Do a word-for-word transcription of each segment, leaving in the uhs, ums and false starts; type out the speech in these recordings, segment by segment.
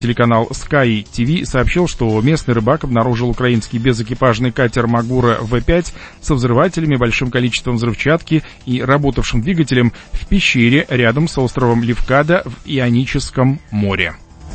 Телеканал Sky ти ви сообщил, что местный рыбак обнаружил украинский безэкипажный катер «Магура вэ пять» со взрывателями, большим количеством взрывчатки и работавшим двигателем в пещере рядом с островом Левкада в Ионическом море.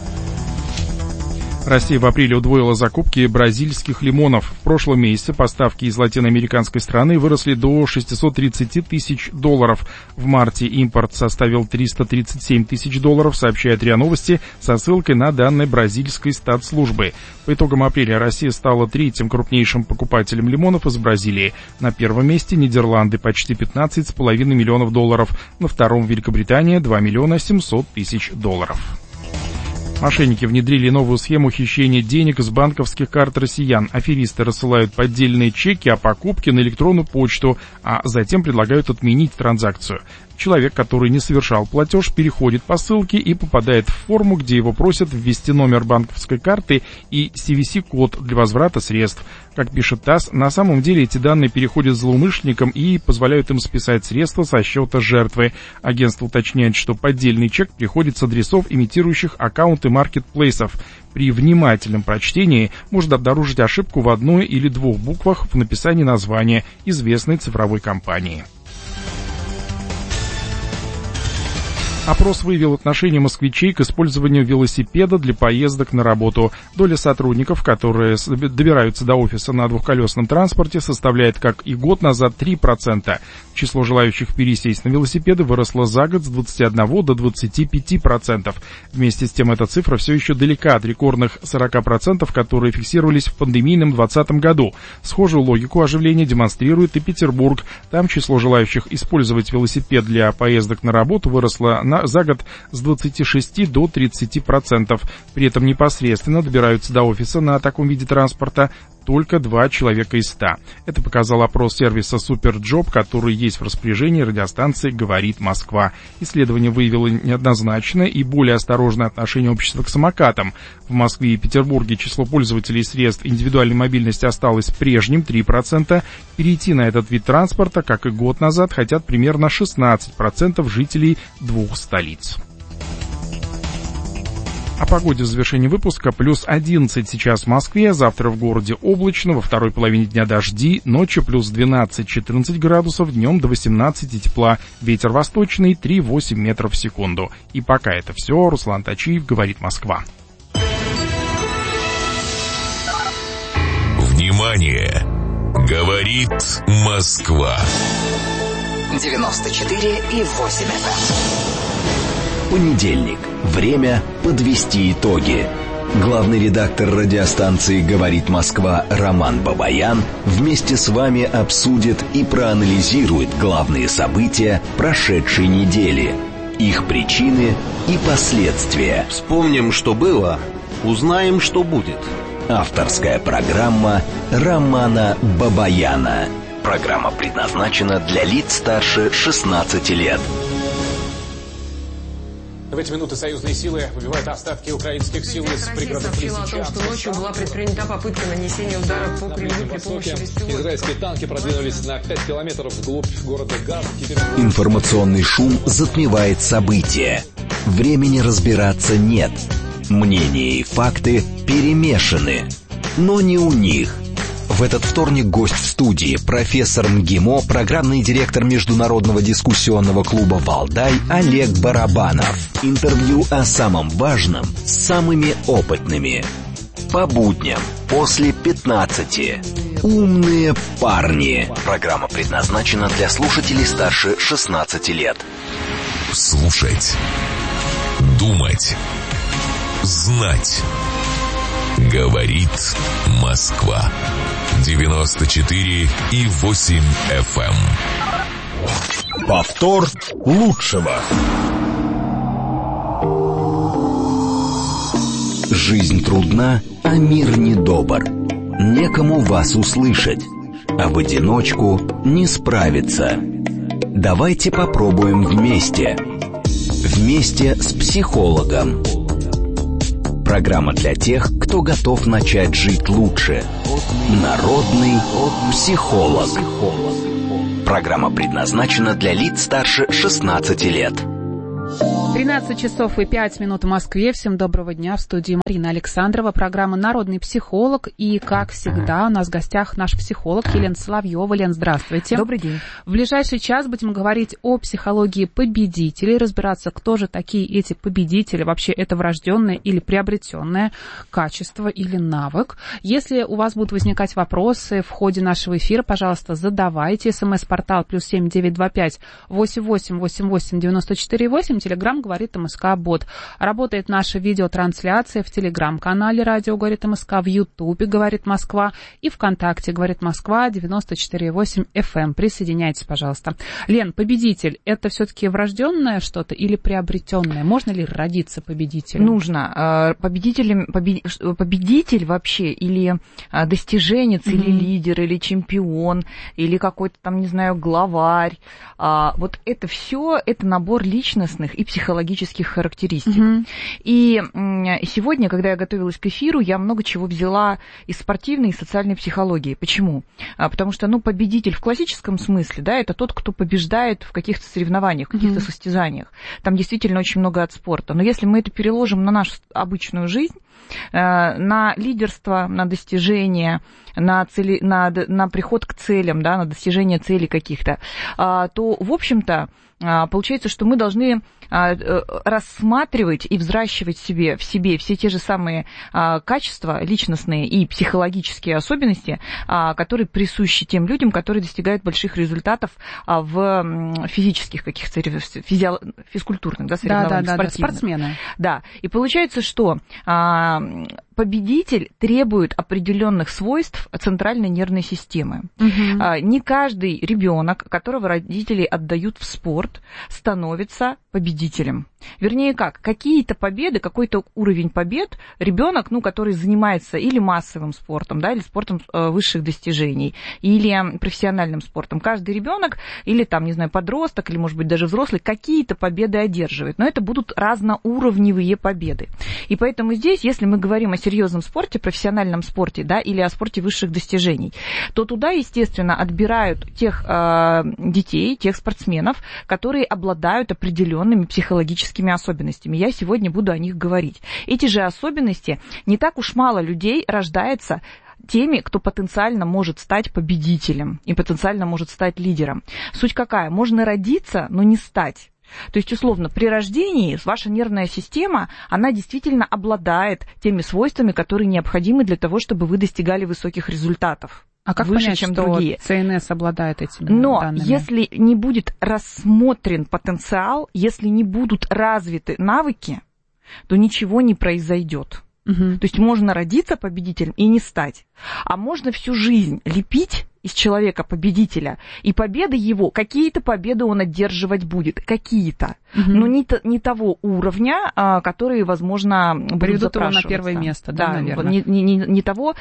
Россия в апреле удвоила закупки бразильских лимонов. В прошлом месяце поставки из латиноамериканской страны выросли до шестьсот тридцать тысяч долларов. В марте импорт составил триста тридцать семь тысяч долларов, сообщает РИА Новости со ссылкой на данные бразильской статслужбы. По итогам апреля Россия стала третьим крупнейшим покупателем лимонов из Бразилии. На первом месте Нидерланды почти пятнадцать с половиной миллионов долларов. На втором Великобритания два миллиона семьсот тысяч долларов. Мошенники внедрили новую схему хищения денег с банковских карт россиян. Аферисты рассылают поддельные чеки о покупке на электронную почту, а затем предлагают отменить транзакцию. Человек, который не совершал платеж, переходит по ссылке и попадает в форму, где его просят ввести номер банковской карты и си ви си-код для возврата средств. Как пишет ТАСС, на самом деле эти данные переходят злоумышленникам и позволяют им списать средства со счета жертвы. Агентство уточняет, что поддельный чек приходит с адресов, имитирующих аккаунты маркетплейсов. При внимательном прочтении можно обнаружить ошибку в одной или двух буквах в написании названия известной цифровой компании. Опрос выявил отношение москвичей к использованию велосипеда для поездок на работу. Доля сотрудников, которые добираются до офиса на двухколесном транспорте, составляет, как и год назад, три процента. Число желающих пересесть на велосипеды выросло за год с двадцати одного до двадцати пяти процентов. Вместе с тем, эта цифра все еще далека от рекордных сорока процентов, которые фиксировались в пандемийном двадцатом году. Схожую логику оживления демонстрирует и Петербург. Там число желающих использовать велосипед для поездок на работу выросло на за год с двадцати шести до тридцати процентов. При этом непосредственно добираются до офиса на таком виде транспорта только два человека из ста. Это показал опрос сервиса Суперджоп, который есть в распоряжении радиостанции «Говорит Москва». Исследование выявило неоднозначное и более осторожное отношение общества к самокатам. В Москве и Петербурге число пользователей средств индивидуальной мобильности осталось прежним, три процента. Перейти на этот вид транспорта, как и год назад, хотят примерно шестнадцать процентов жителей двух столиц. О погоде в завершении выпуска. Плюс одиннадцать сейчас в Москве, завтра в городе облачно, во второй половине дня дожди, ночью плюс двенадцать-четырнадцать градусов, днем до восемнадцати тепла, ветер восточный три-восемь метров в секунду. И пока это все, Руслан Тачиев, Говорит Москва. Внимание! Говорит Москва. девяносто четыре и восемь эф эм. Понедельник. Время подвести итоги. Главный редактор радиостанции «Говорит Москва» Роман Бабаян вместе с вами обсудит и проанализирует главные события прошедшей недели, их причины и последствия. Вспомним, что было, узнаем, что будет. Авторская программа Романа Бабаяна. Программа предназначена для лиц старше шестнадцати лет. В эти минуты союзные силы выбивают остатки украинских сил из пригородов Лисичанска. Россия сообщила о том, что ночью была предпринята попытка нанесения удара по Кремлю при помощи беспилотников. Израильские танки продвинулись на пять километров вглубь города Газа. Теперь... Информационный шум затмевает события. Времени разбираться нет. Мнения и факты перемешаны. Но не у них. В этот вторник гость в студии профессор МГИМО, программный директор Международного дискуссионного клуба «Валдай» Олег Барабанов. Интервью о самом важном с самыми опытными. По будням после пятнадцати. Умные парни. Программа предназначена для слушателей старше шестнадцати лет. Слушать. Думать. Знать. Говорит Москва. девяносто четыре и восемь эф эм. Повтор лучшего. Жизнь трудна, а мир недобр. Некому вас услышать, а в одиночку не справиться. Давайте попробуем вместе. Вместе с психологом. Программа для тех, кто готов начать жить лучше. Народный психолог. Программа предназначена для лиц старше шестнадцати лет. тринадцать часов и пять минут в Москве. Всем доброго дня. В студии Марина Александрова. Программа «Народный психолог». И, как всегда, у нас в гостях наш психолог Елена Соловьева. Лен, здравствуйте. Добрый день. В ближайший час будем говорить о психологии победителей, разбираться, кто же такие эти победители. Вообще, это врожденное или приобретенное качество или навык. Если у вас будут возникать вопросы в ходе нашего эфира, пожалуйста, задавайте. СМС-портал плюс семь девять два пять восемь восемь восемь восемь девяносто четыре восемь. Телеграм говорит МСК-бот. Работает наша видеотрансляция в Телеграм-канале «Радио говорит МСК», в Ютубе «Говорит Москва» и ВКонтакте «Говорит Москва» девяносто четыре восемь эф эм. Присоединяйтесь, пожалуйста. Лен, победитель – это все-таки врожденное что-то или приобретенное? Можно ли родиться победителем? Нужно. Победителем, победитель вообще или достиженец, mm-hmm. или лидер, или чемпион, или какой-то там, не знаю, главарь. Вот это все, это набор личностных и психологических характеристик. Mm-hmm. И сегодня, когда я готовилась к эфиру, я много чего взяла из спортивной и социальной психологии. Почему? Потому что, ну, победитель в классическом смысле, да, это тот, кто побеждает в каких-то соревнованиях, в каких-то mm-hmm. состязаниях. Там действительно очень много от спорта. Но если мы это переложим на нашу обычную жизнь, на лидерство, на достижение, на, цели, на, на приход к целям, да, на достижение целей каких-то, то, в общем-то, получается, что мы должны рассматривать и взращивать в себе, в себе все те же самые качества личностные и психологические особенности, которые присущи тем людям, которые достигают больших результатов в физических каких-то физио... физкультурных, да, соревнованиях, да, да, спортивных. Да, спортсмены. Да, и получается, что победитель требует определенных свойств центральной нервной системы. Угу. Не каждый ребенок, которого родители отдают в спорт, становится победителем. Вернее, как? Какие-то победы, какой-то уровень побед ребенок, ну, который занимается или массовым спортом, да, или спортом высших достижений, или профессиональным спортом. Каждый ребенок, или там, не знаю, подросток, или, может быть, даже взрослый, какие-то победы одерживает. Но это будут разноуровневые победы. И поэтому здесь, если мы говорим о серьезном спорте, профессиональном спорте, да, или о спорте высших достижений, то туда, естественно, отбирают тех э, детей, тех спортсменов, которые обладают определенными психологическими особенностями. Я сегодня буду о них говорить. Эти же особенности, не так уж мало людей рождается теми, кто потенциально может стать победителем и потенциально может стать лидером. Суть какая? Можно родиться, но не стать. То есть, условно, при рождении ваша нервная система, она действительно обладает теми свойствами, которые необходимы для того, чтобы вы достигали высоких результатов. А как выше, понять, чем что другие. ЦНС обладает этими Но данными? если не будет рассмотрен потенциал, если не будут развиты навыки, то ничего не произойдет. Угу. То есть можно родиться победителем и не стать. А можно всю жизнь лепить из человека победителя, и победы его, какие-то победы он одерживать будет, какие-то, угу. но не, не того уровня, которые, возможно, будут запрашиваться. Приведут его на первое место, да, да, наверное. Не, не, не, не того...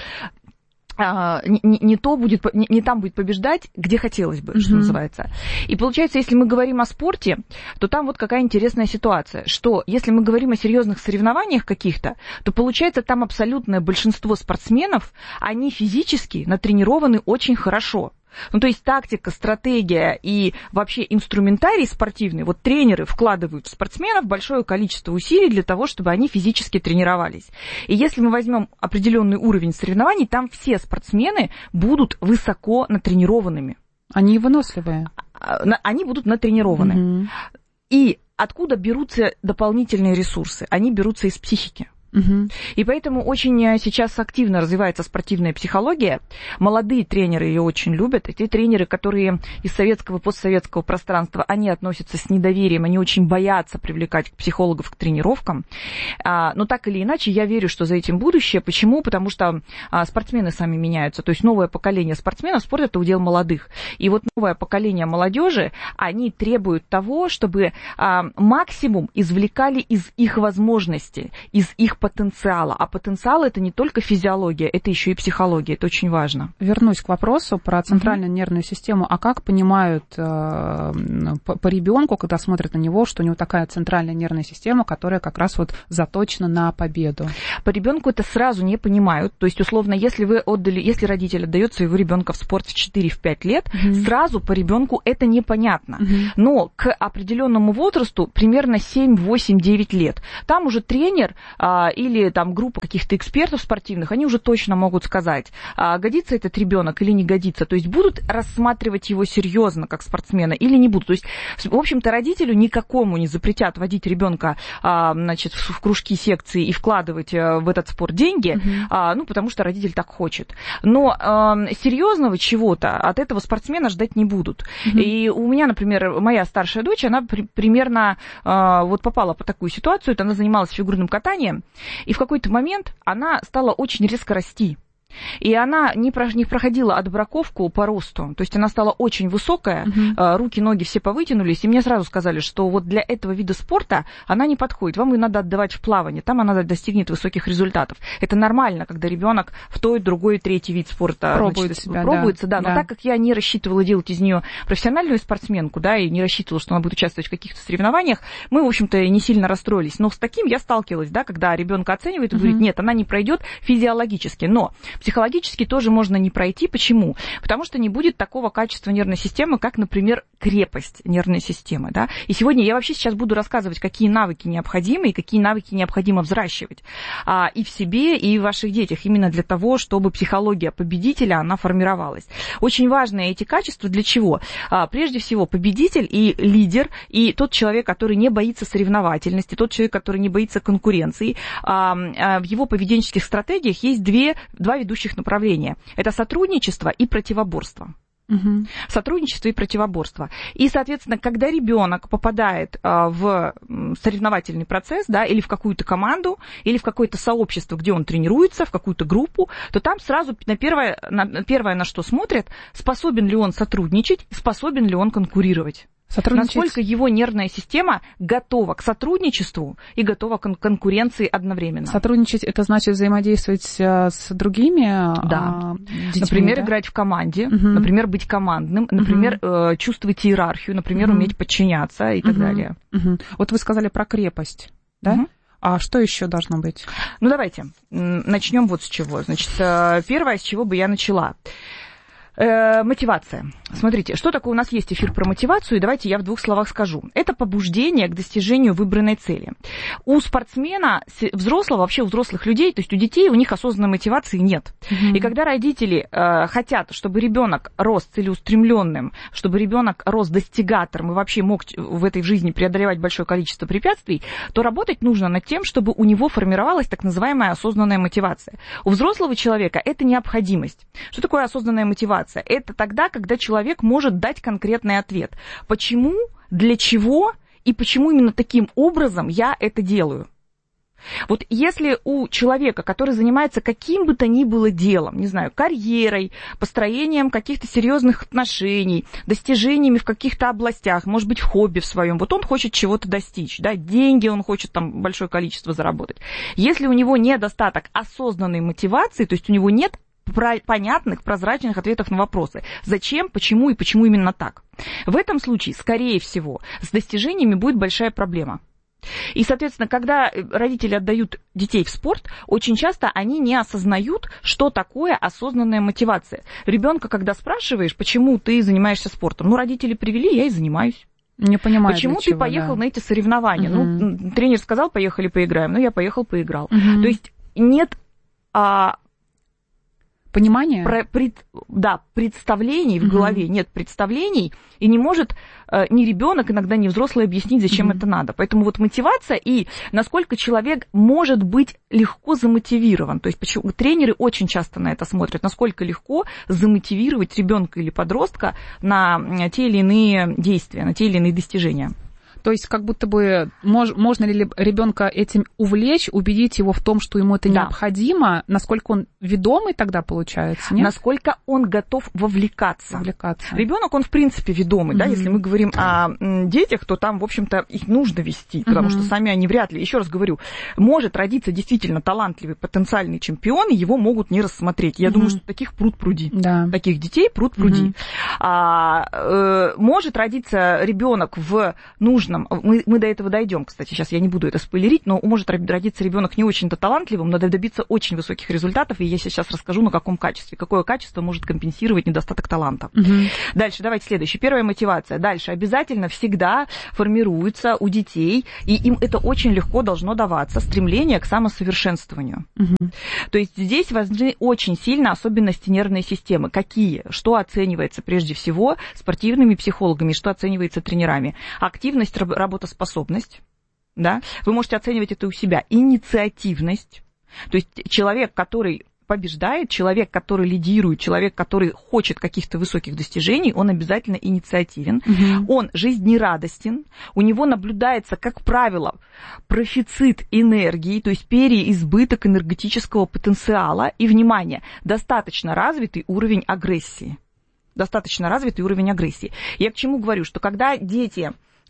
А, не, не, то будет, не, не там будет побеждать, где хотелось бы, mm-hmm. что называется. И получается, если мы говорим о спорте, то там вот какая интересная ситуация, что если мы говорим о серьезных соревнованиях каких-то, то получается, там абсолютное большинство спортсменов, они физически натренированы очень хорошо. Ну, то есть тактика, стратегия и вообще инструментарий спортивный, вот тренеры вкладывают в спортсменов большое количество усилий для того, чтобы они физически тренировались. И если мы возьмем определенный уровень соревнований, там все спортсмены будут высоко натренированными. Они выносливые. Они будут натренированы. Угу. И откуда берутся дополнительные ресурсы? Они берутся из психики. Угу. И поэтому очень сейчас активно развивается спортивная психология. Молодые тренеры ее очень любят. И те тренеры, которые из советского, постсоветского пространства, они относятся с недоверием, они очень боятся привлекать психологов к тренировкам. Но так или иначе, я верю, что за этим будущее. Почему? Потому что спортсмены сами меняются. То есть новое поколение спортсменов, спорт – это удел молодых. И вот новое поколение молодежи, они требуют того, чтобы максимум извлекали из их возможностей, из их потенциала. А потенциал — это не только физиология, это еще и психология. Это очень важно. Вернусь к вопросу про центральную mm-hmm. нервную систему. А как понимают э, по, по ребенку, когда смотрят на него, что у него такая центральная нервная система, которая как раз вот заточена на победу? По ребенку это сразу не понимают. То есть, условно, если вы отдали, если родитель отдает своего ребенка в спорт в четыре-пять лет, mm-hmm. сразу по ребенку это непонятно. Mm-hmm. Но к определенному возрасту, примерно семь, восемь, девять лет, там уже тренер а, или там группа каких-то экспертов спортивных, они уже точно могут сказать, а, годится этот ребенок или не годится. То есть будут рассматривать его серьезно как спортсмена или не будут. То есть, в общем-то, родителю никакому не запретят водить ребенка а, значит, в, в кружки, секции и вкладывать а, в этот спорт деньги, mm-hmm. а, ну, потому что родитель так хочет. Но а, серьезного чего-то от этого спортсмена ждать не будут. Mm-hmm. И у меня, например, моя старшая дочь, она при, примерно а, вот попала по такую ситуацию, это она занималась фигурным катанием, и в какой-то момент она стала очень резко расти. И она не, про, не проходила отбраковку по росту, то есть она стала очень высокая, uh-huh. руки, ноги все повытянулись, и мне сразу сказали, что вот для этого вида спорта она не подходит, вам ее надо отдавать в плавание, там она достигнет высоких результатов. Это нормально, когда ребенок в той, другой, третий вид спорта пробует значит, себя, пробуется, да. Да, да. Но так как я не рассчитывала делать из нее профессиональную спортсменку, да, и не рассчитывала, что она будет участвовать в каких-то соревнованиях, мы, в общем-то, не сильно расстроились. Но с таким я сталкивалась, да, когда ребенка оценивает и uh-huh. говорит, нет, она не пройдет физиологически, но психологически тоже можно не пройти. Почему? Потому что не будет такого качества нервной системы, как, например, крепость нервной системы. Да? И сегодня я вообще сейчас буду рассказывать, какие навыки необходимы и какие навыки необходимо взращивать а, и в себе, и в ваших детях, именно для того, чтобы психология победителя, она формировалась. Очень важны эти качества для чего? А, прежде всего, победитель и лидер, и тот человек, который не боится соревновательности, тот человек, который не боится конкуренции, а, а, в его поведенческих стратегиях есть две, два ведущих направления. Это сотрудничество и противоборство. Угу. Сотрудничество и противоборство. И, соответственно, когда ребенок попадает а, в соревновательный процесс, да, или в какую-то команду, или в какое-то сообщество, где он тренируется, в какую-то группу, то там сразу на первое, на, первое, на что смотрят, способен ли он сотрудничать, способен ли он конкурировать. Насколько его нервная система готова к сотрудничеству и готова к конкуренции одновременно. Сотрудничать — это значит взаимодействовать с другими да. детьми, например, да? играть в команде, угу. например, быть командным, например, угу. чувствовать иерархию, например, угу. уметь подчиняться и так угу. далее. Угу. Вот вы сказали про крепость, да? Угу. А что еще должно быть? Ну, давайте начнем вот с чего. Значит, первое, с чего бы я начала. Э, мотивация. Смотрите, что такое у нас есть эфир про мотивацию, и давайте я в двух словах скажу. Это побуждение к достижению выбранной цели. У спортсмена, взрослого, вообще у взрослых людей, то есть у детей, у них осознанной мотивации нет. Mm-hmm. И когда родители э, хотят, чтобы ребенок рос целеустремленным, чтобы ребенок рос достигатором и вообще мог в этой жизни преодолевать большое количество препятствий, то работать нужно над тем, чтобы у него формировалась так называемая осознанная мотивация. У взрослого человека это необходимость. Что такое осознанная мотивация? Это тогда, когда человек может дать конкретный ответ. Почему, для чего и почему именно таким образом я это делаю. Вот если у человека, который занимается каким бы то ни было делом, не знаю, карьерой, построением каких-то серьезных отношений, достижениями в каких-то областях, может быть, в хобби в своем, вот он хочет чего-то достичь, да, деньги он хочет там большое количество заработать. Если у него недостаток осознанной мотивации, то есть у него нет понятных, прозрачных ответов на вопросы. Зачем, почему и почему именно так. В этом случае, скорее всего, с достижениями будет большая проблема. И, соответственно, когда родители отдают детей в спорт, очень часто они не осознают, что такое осознанная мотивация. Ребенка, когда спрашиваешь, почему ты занимаешься спортом, ну, родители привели, я и занимаюсь. Не понимаю, почему ты чего, поехал да. на эти соревнования? Угу. Ну, тренер сказал, поехали поиграем, ну, я поехал, поиграл. Угу. То есть нет... А, Понимание? Про, пред, да, представлений в голове, mm-hmm. нет представлений, и не может э, ни ребенок, иногда ни взрослый объяснить, зачем mm-hmm. это надо. Поэтому вот мотивация и насколько человек может быть легко замотивирован. То есть почему, тренеры очень часто на это смотрят, насколько легко замотивировать ребенка или подростка на те или иные действия, на те или иные достижения. То есть как будто бы мож, можно ли ребенка этим увлечь, убедить его в том, что ему это да. необходимо, насколько он ведомый тогда получается, нет? Насколько он готов вовлекаться. вовлекаться. Ребенок, он в принципе ведомый, mm-hmm. да, если мы говорим о детях, то там, в общем-то, их нужно вести, потому mm-hmm. что сами они вряд ли, еще раз говорю, может родиться действительно талантливый потенциальный чемпион, и его могут не рассмотреть. Я mm-hmm. думаю, что таких пруд-пруди. Да. Таких детей пруд-пруди. Mm-hmm. А, э, может родиться ребенок в нужном, мы, мы до этого дойдем, кстати, сейчас я не буду это спойлерить, но может родиться ребенок не очень-то талантливым, но добиться очень высоких результатов, и я сейчас расскажу, на каком качестве, какое качество может компенсировать недостаток таланта. Mm-hmm. Дальше, давайте следующее. Первая мотивация. Дальше, обязательно всегда формируется у детей, и им это очень легко должно даваться, стремление к самосовершенствованию. Mm-hmm. То есть здесь важны очень сильно особенности нервной системы. Какие? Что оценивается прежде всего спортивными психологами, что оценивается тренерами? Активность, работоспособность. Да? Вы можете оценивать это у себя. Инициативность. То есть человек, который побеждает, человек, который лидирует, человек, который хочет каких-то высоких достижений, он обязательно инициативен, угу. он жизнерадостен, у него наблюдается, как правило, профицит энергии, то есть переизбыток энергетического потенциала и, внимание, достаточно развитый уровень агрессии. Достаточно развитый уровень агрессии. Я к чему говорю, что когда дети,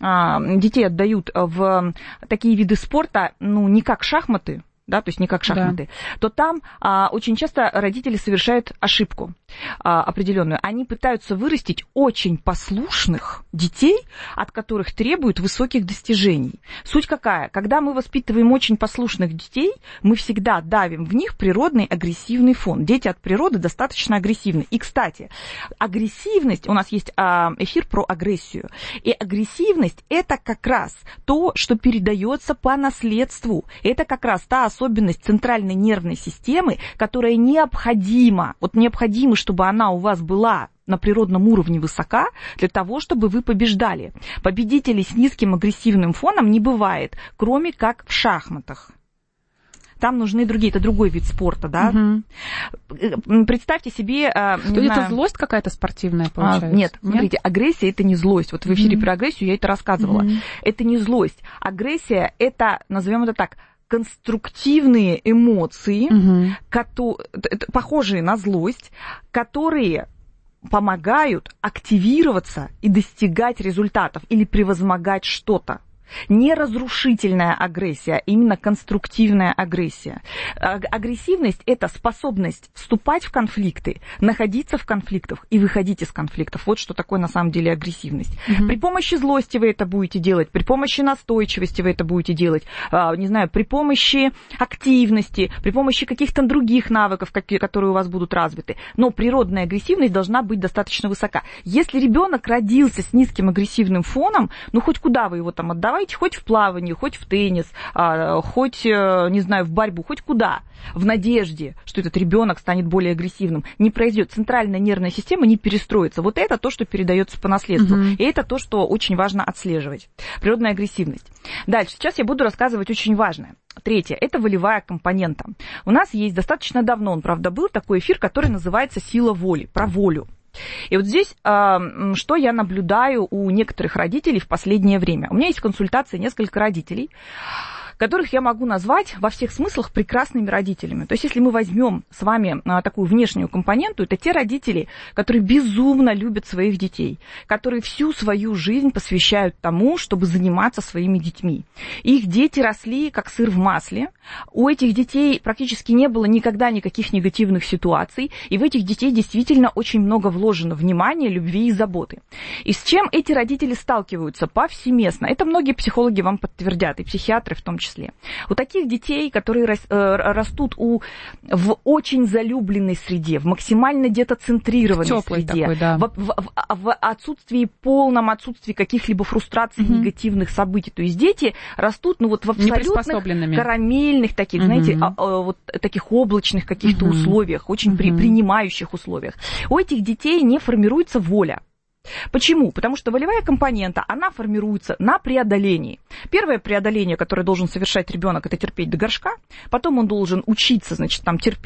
детей отдают в такие виды спорта, ну, не как шахматы, да, то есть не как шахматы, да. то там а, очень часто родители совершают ошибку а, определенную. Они пытаются вырастить очень послушных детей, от которых требуют высоких достижений. Суть какая? Когда мы воспитываем очень послушных детей, мы всегда давим в них природный агрессивный фон. Дети от природы достаточно агрессивны. И, кстати, агрессивность, у нас есть а, эфир про агрессию, и агрессивность – это как раз то, что передается по наследству. Это как раз та особенность центральной нервной системы, которая необходима, вот необходимо, чтобы она у вас была на природном уровне высока, для того, чтобы вы побеждали. Победителей с низким агрессивным фоном не бывает, кроме как в шахматах. Там нужны другие, это другой вид спорта, да. Угу. Представьте себе... То это знаю, злость какая-то спортивная получается? А, нет, нет, смотрите, агрессия – это не злость. Вот в эфире угу. про агрессию я это рассказывала. Угу. Это не злость. Агрессия – это, назовем это так, конструктивные эмоции, угу. которые, похожие на злость, которые помогают активироваться и достигать результатов или превозмогать что-то. Не разрушительная агрессия, а именно конструктивная агрессия. Агрессивность – это способность вступать в конфликты, находиться в конфликтах и выходить из конфликтов. Вот что такое на самом деле агрессивность. Mm-hmm. При помощи злости вы это будете делать, при помощи настойчивости вы это будете делать, не знаю, при помощи активности, при помощи каких-то других навыков, которые у вас будут развиты. Но природная агрессивность должна быть достаточно высока. Если ребенок родился с низким агрессивным фоном, ну хоть куда вы его там отдавайте, хоть в плавание, хоть в теннис, хоть, не знаю, в борьбу, хоть куда, в надежде, что этот ребенок станет более агрессивным, не произойдет. Центральная нервная система не перестроится. Вот это то, что передается по наследству. Угу. И это то, что очень важно отслеживать. Природная агрессивность. Дальше. Сейчас я буду рассказывать очень важное. Третье – это волевая компонента. У нас есть достаточно давно, он, правда, был такой эфир, который называется «Сила воли», про волю. И вот здесь, что я наблюдаю у некоторых родителей в последнее время. У меня есть в консультации несколько родителей, которых я могу назвать во всех смыслах прекрасными родителями. То есть, если мы возьмем с вами такую внешнюю компоненту, это те родители, которые безумно любят своих детей, которые всю свою жизнь посвящают тому, чтобы заниматься своими детьми. Их дети росли как сыр в масле. У этих детей практически не было никогда никаких негативных ситуаций, и в этих детей действительно очень много вложено внимания, любви и заботы. И с чем эти родители сталкиваются повсеместно? Это многие психологи вам подтвердят, и психиатры в том числе. У таких детей, которые растут у, в очень залюбленной среде, в максимально детоцентрированной среде, такой, да. в, в, в, в отсутствии, полном отсутствии каких-либо фрустраций, угу. негативных событий. То есть дети растут ну, вот в абсолютных карамельных таких, угу. знаете, а, а, вот таких облачных каких-то угу. условиях, очень угу. при, принимающих условиях. У этих детей не формируется воля. Почему? Потому что волевая компонента, она формируется на преодолении. Первое преодоление, которое должен совершать ребенок, это терпеть до горшка. Потом он должен учиться, значит, там, терпеть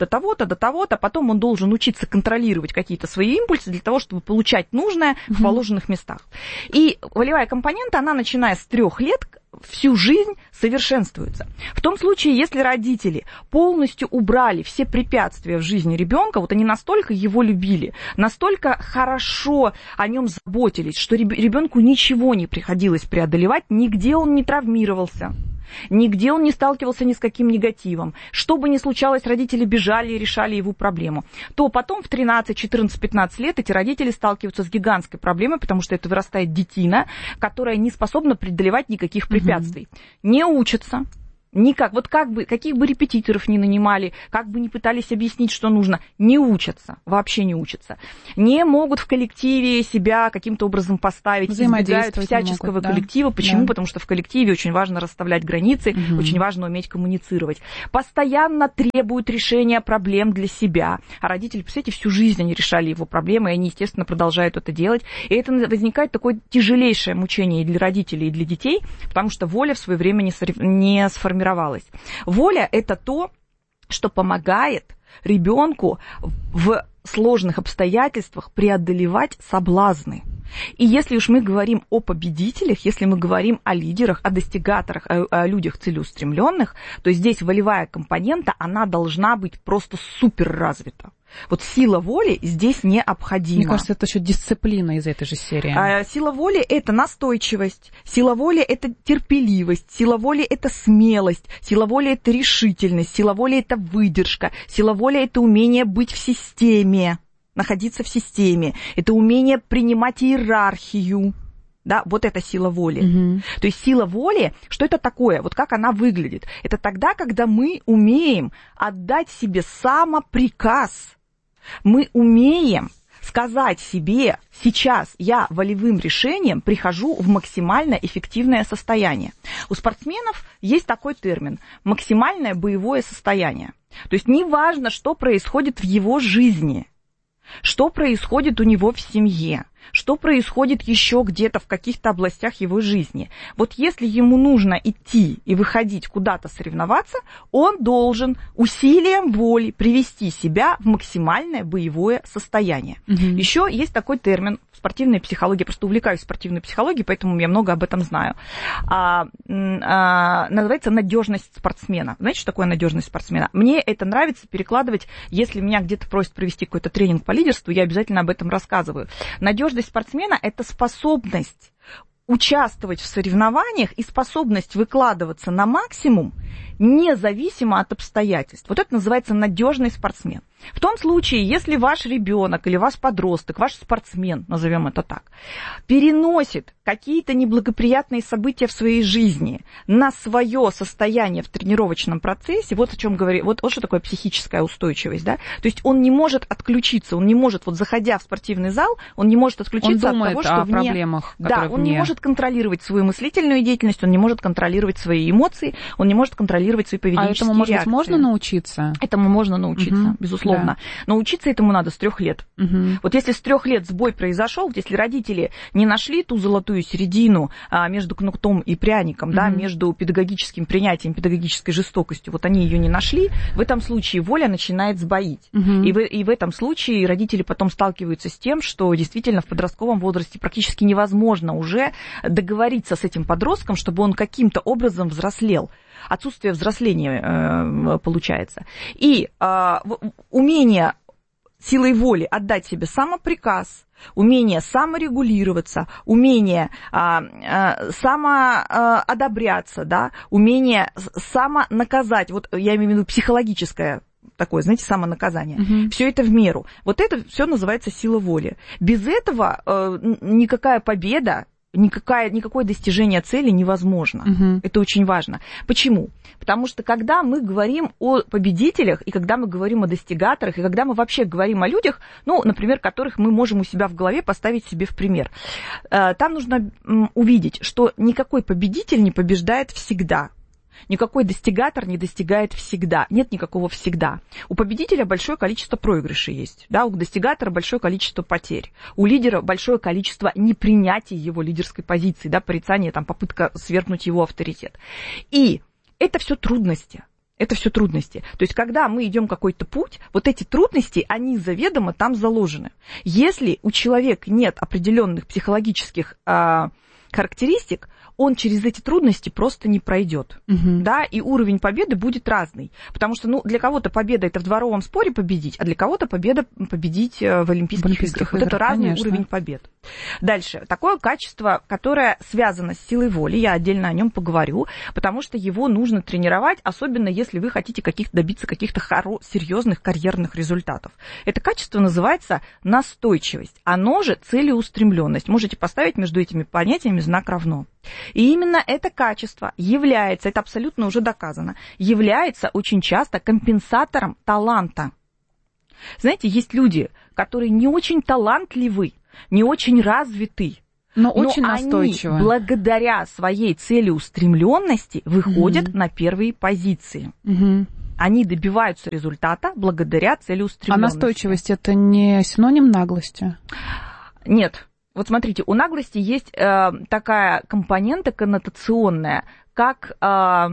до того-то, до того-то, потом он должен учиться контролировать какие-то свои импульсы для того, чтобы получать нужное mm-hmm. в положенных местах. И волевая компонента, она, начиная с трех лет, всю жизнь совершенствуется. В том случае, если родители полностью убрали все препятствия в жизни ребенка, вот они настолько его любили, настолько хорошо о нем заботились, что ребенку ничего не приходилось преодолевать, нигде он не травмировался. Нигде он не сталкивался ни с каким негативом. Что бы ни случалось, родители бежали и решали его проблему. То потом в тринадцать, четырнадцать, пятнадцать лет эти родители сталкиваются с гигантской проблемой, потому что это вырастает детина, которая не способна преодолевать никаких препятствий. Угу. Не учатся. Никак. Вот как бы, каких бы репетиторов ни нанимали, как бы ни пытались объяснить, что нужно, не учатся, вообще не учатся. Не могут в коллективе себя каким-то образом поставить, избегают всяческого могут, коллектива. Да. Почему? Да. Потому что в коллективе очень важно расставлять границы, угу. очень важно уметь коммуницировать. Постоянно требуют решения проблем для себя. А родители, представляете, всю жизнь они решали его проблемы, и они, естественно, продолжают это делать. И это возникает такое тяжелейшее мучение и для родителей, и для детей, потому что воля в свое время не сформировалась. Воля – это то, что помогает ребенку в сложных обстоятельствах преодолевать соблазны. И если уж мы говорим о победителях, если мы говорим о лидерах, о достигаторах, о, о людях целеустремленных, то здесь волевая компонента, она должна быть просто супер развита. Вот сила воли здесь необходима. Мне кажется, это еще дисциплина из этой же серии. А, сила воли – это настойчивость, сила воли – это терпеливость, сила воли – это смелость, сила воли – это решительность, сила воли – это выдержка, сила воли – это умение быть в системе, находиться в системе, это умение принимать иерархию. Да, вот это сила воли. Угу. То есть сила воли, что это такое? Вот как она выглядит? Это тогда, когда мы умеем отдать себе самоприказ. Мы умеем сказать себе, сейчас я волевым решением прихожу в максимально эффективное состояние. У спортсменов есть такой термин – максимальное боевое состояние. То есть неважно, что происходит в его жизни, что происходит у него в семье, что происходит еще где-то в каких-то областях его жизни. Вот если ему нужно идти и выходить куда-то соревноваться, он должен усилием воли привести себя в максимальное боевое состояние. Угу. Еще есть такой термин в спортивной психологии, я просто увлекаюсь спортивной психологией, поэтому я много об этом знаю. А, а, называется надежность спортсмена. Знаете, что такое надежность спортсмена? Мне это нравится перекладывать, если меня где-то просят провести какой-то тренинг по лидерству, я обязательно об этом рассказываю. Надежность спортсмена – это способность участвовать в соревнованиях и способность выкладываться на максимум, независимо от обстоятельств. Вот это называется надежный спортсмен. В том случае, если ваш ребенок или ваш подросток, ваш спортсмен, назовем это так, переносит какие-то неблагоприятные события в своей жизни на свое состояние в тренировочном процессе, вот о чем говорю, вот, вот что такое психическая устойчивость, да? То есть он не может отключиться, он не может, вот заходя в спортивный зал, он не может отключиться от того, что о вне, проблемах, да, он вне. не может контролировать свою мыслительную деятельность, он не может контролировать свои эмоции, он не может контролировать свои поведенческие реакции. А этому, может реакции. быть, можно научиться? Этому можно научиться, угу, безусловно. Да. Но учиться этому надо с трех лет. Угу. Вот если с трех лет сбой произошел, если родители не нашли ту золотую середину а, между кнутом и пряником, угу, да, между педагогическим принятием, педагогической жестокостью, вот они ее не нашли, в этом случае воля начинает сбоить. Угу. И, в, и в этом случае родители потом сталкиваются с тем, что действительно в подростковом возрасте практически невозможно уже договориться с этим подростком, чтобы он каким-то образом взрослел. Отсутствие взросления э, получается. И э, умение силой воли отдать себе самоприказ, умение саморегулироваться, умение а, а, самоодобряться, да, умение самонаказать, вот я имею в виду психологическое такое, знаете, самонаказание. Угу. Все это в меру. Вот это все называется сила воли. Без этого э, никакая победа, Никакое, никакое достижение цели невозможно. Угу. Это очень важно. Почему? Потому что когда мы говорим о победителях, и когда мы говорим о достигаторах, и когда мы вообще говорим о людях, ну, например, которых мы можем у себя в голове поставить себе в пример, там нужно увидеть, что никакой победитель не побеждает всегда. Никакой достигатор не достигает всегда. Нет никакого всегда. У победителя большое количество проигрышей есть. Да? У достигатора большое количество потерь. У лидера большое количество непринятия его лидерской позиции, да, порицания, там, попытка свергнуть его авторитет. И это все трудности. Это все трудности. То есть, когда мы идем какой-то путь, вот эти трудности, они заведомо там заложены. Если у человека нет определенных психологических а, характеристик, он через эти трудности просто не пройдет. Uh-huh. Да, и уровень победы будет разный. Потому что ну, для кого-то победа это в дворовом споре победить, а для кого-то победа победить в Олимпийских, в Олимпийских играх. играх. Вот это разный конечно. Уровень побед. Дальше. Такое качество, которое связано с силой воли, я отдельно о нем поговорю, потому что его нужно тренировать, особенно если вы хотите каких-то, добиться каких-то хоро- серьезных карьерных результатов. Это качество называется настойчивость. Оно же целеустремленность. Можете поставить между этими понятиями знак равно. И именно это качество является, это абсолютно уже доказано, является очень часто компенсатором таланта. Знаете, есть люди, которые не очень талантливы, не очень развиты, но, но очень настойчивы. Они благодаря своей целеустремленности выходят угу. на первые позиции. Угу. Они добиваются результата благодаря целеустремленности. А настойчивость это не синоним наглости? Нет. Вот смотрите, у наглости есть э, такая компонента коннотационная, как э,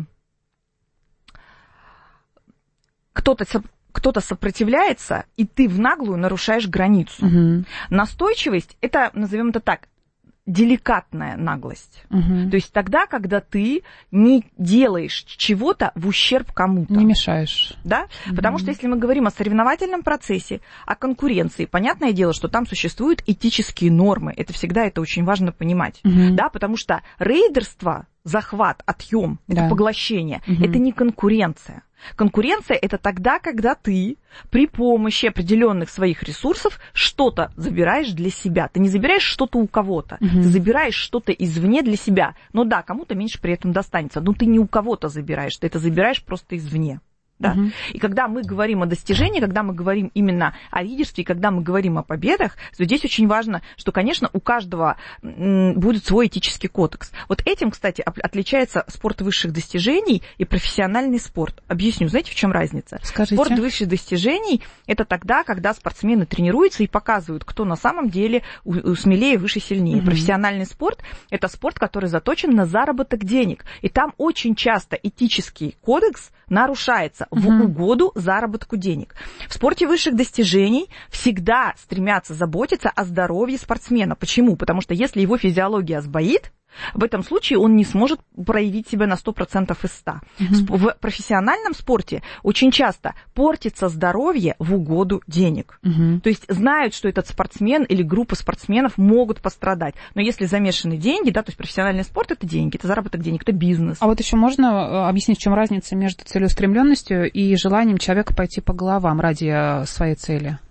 кто-то, кто-то сопротивляется, и ты в наглую нарушаешь границу. Угу. Настойчивость, это, назовем это так, деликатная наглость. Угу. То есть тогда, когда ты не делаешь чего-то в ущерб кому-то. Не мешаешь. Да? Угу. Потому что если мы говорим о соревновательном процессе, о конкуренции, понятное дело, что там существуют этические нормы. Это всегда это очень важно понимать. Угу. Да? Потому что рейдерство, захват, отъем, да. это поглощение, угу. это не конкуренция. Конкуренция – это тогда, когда ты при помощи определенных своих ресурсов что-то забираешь для себя. Ты не забираешь что-то у кого-то, угу. ты забираешь что-то извне для себя. Но да, кому-то меньше при этом достанется, но ты не у кого-то забираешь, ты это забираешь просто извне. Да? Uh-huh. И когда мы говорим о достижении, когда мы говорим именно о лидерстве, когда мы говорим о победах, то здесь очень важно, что, конечно, у каждого будет свой этический кодекс. Вот этим, кстати, отличается спорт высших достижений и профессиональный спорт. Объясню, знаете, в чем разница? Скажите. Спорт высших достижений – это тогда, когда спортсмены тренируются и показывают, кто на самом деле смелее, выше, сильнее. Uh-huh. Профессиональный спорт – это спорт, который заточен на заработок денег. И там очень часто этический кодекс нарушается в uh-huh. угоду заработку денег. В спорте высших достижений всегда стремятся заботиться о здоровье спортсмена. Почему? Потому что если его физиология сбоит, в этом случае он не сможет проявить себя на сто процентов из ста. Uh-huh. В профессиональном спорте очень часто портится здоровье в угоду денег. Uh-huh. То есть знают, что этот спортсмен или группа спортсменов могут пострадать. Но если замешаны деньги, да, то есть профессиональный спорт – это деньги, это заработок денег, это бизнес. А вот еще можно объяснить, в чем разница между целеустремленностью и желанием человека пойти по головам ради своей цели?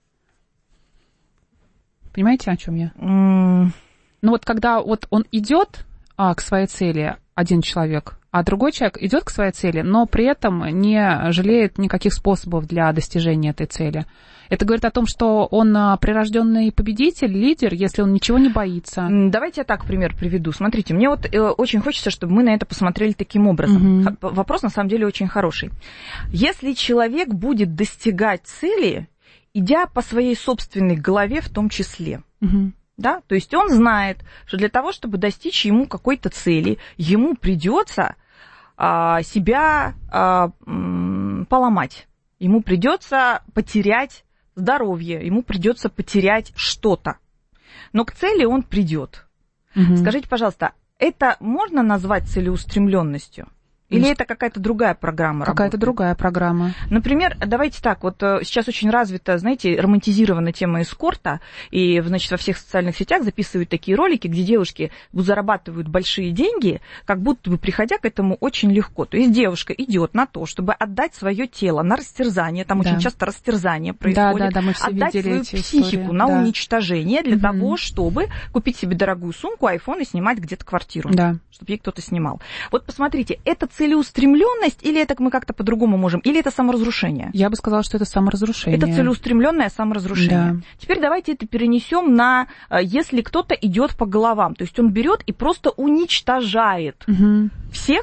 Понимаете, о чем я? Mm. Ну вот когда вот он идет а, к своей цели, один человек, а другой человек идет к своей цели, но при этом не жалеет никаких способов для достижения этой цели. Это говорит о том, что он прирожденный победитель, лидер, если он ничего не боится. Давайте я так пример приведу. Смотрите, мне вот очень хочется, чтобы мы на это посмотрели таким образом. Угу. Вопрос на самом деле очень хороший. Если человек будет достигать цели, идя по своей собственной голове в том числе, угу. да, то есть он знает, что для того, чтобы достичь ему какой-то цели, ему придется а, себя а, м, поломать, ему придется потерять здоровье, ему придется потерять что-то. Но к цели он придет. Угу. Скажите, пожалуйста, это можно назвать целеустремленностью? Или это какая-то другая программа? Какая-то работает? другая программа. Например, давайте так, вот сейчас очень развита, знаете, романтизирована тема эскорта, и, значит, во всех социальных сетях записывают такие ролики, где девушки зарабатывают большие деньги, как будто бы приходя к этому очень легко. То есть девушка идет на то, чтобы отдать свое тело на растерзание, там да. очень часто растерзание происходит, да, да, да, мы все отдать свою эти психику истории. на да. уничтожение для угу. того, чтобы купить себе дорогую сумку, айфон и снимать где-то квартиру, да. чтобы ей кто-то снимал. Вот посмотрите, это целеустремленность, или это мы как-то по-другому можем, или это саморазрушение? Я бы сказала, что это саморазрушение. Это целеустремленное саморазрушение. Да. Теперь давайте это перенесем на, если кто-то идет по головам, то есть он берет и просто уничтожает угу. всех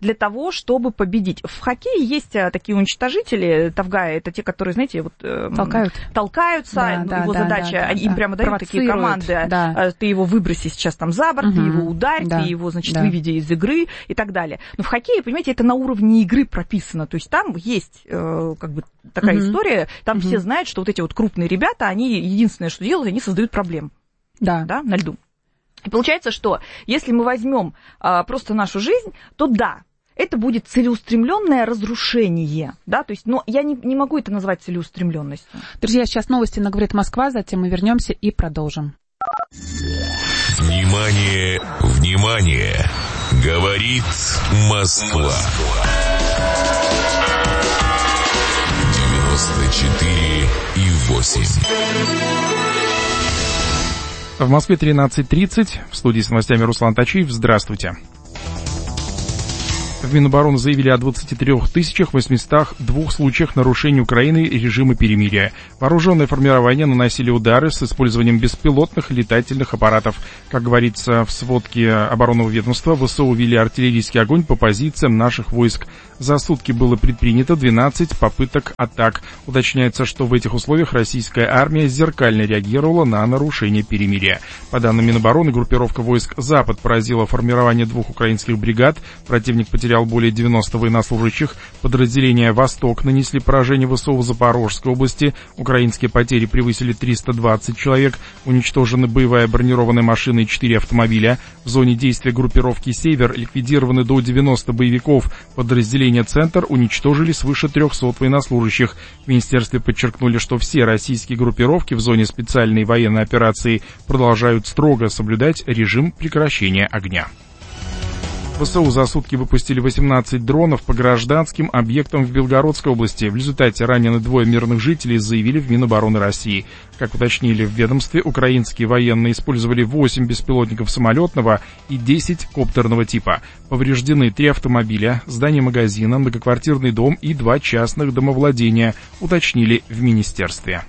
для того, чтобы победить. В хоккее есть такие уничтожители, тавгая, это те, которые, знаете, вот, Толкают. толкаются, да, да, его да, задача, да, да, им да. прямо дают такие команды, да. ты его выброси сейчас там за борт, угу. ты его ударь, да. ты его, значит, да. выведи из игры и так далее. Но в хоккее, понимаете, это на уровне игры прописано, то есть там есть э, как бы такая угу. история, там угу. все знают, что вот эти вот крупные ребята, они единственное, что делают, они создают проблем да. Да, на льду. И получается, что если мы возьмем а, просто нашу жизнь, то да, это будет целеустремленное разрушение, да, то есть, но я не, не могу это назвать целеустремленностью. Друзья, сейчас новости на «Говорит Москва», затем мы вернемся и продолжим. Внимание, внимание! Говорит Москва. девяносто четыре и восемь. В Москве тринадцать тридцать. В студии с новостями Руслан Тачиев. Здравствуйте. В Минобороны заявили о двадцати трёх тысячах восьмистах двух случаях нарушений Украины режима перемирия. Вооруженные формирования наносили удары с использованием беспилотных летательных аппаратов. Как говорится в сводке оборонного ведомства, ВСУ вели артиллерийский огонь по позициям наших войск. За сутки было предпринято двенадцать попыток атак. Уточняется, что в этих условиях российская армия зеркально реагировала на нарушение перемирия. По данным Минобороны, группировка войск «Запад» поразила формирование двух украинских бригад. Противник потерял более девяноста военнослужащих. Подразделения «Восток» нанесли поражение ВСУ в Запорожской области. Украинские потери превысили триста двадцать человек. Уничтожены боевая бронированная машина и четыре автомобиля. В зоне действия группировки «Север» ликвидированы до девяноста боевиков. Подразделения «Центр» уничтожили свыше трехсот военнослужащих. В министерстве подчеркнули, что все российские группировки в зоне специальной военной операции продолжают строго соблюдать режим прекращения огня. ВСУ за сутки выпустили восемнадцать дронов по гражданским объектам в Белгородской области. В результате ранены двое мирных жителей, заявили в Минобороны России. Как уточнили в ведомстве, украинские военные использовали восемь беспилотников самолетного и десять коптерного типа. Повреждены три автомобиля, здание магазина, многоквартирный дом и два частных домовладения, уточнили в министерстве.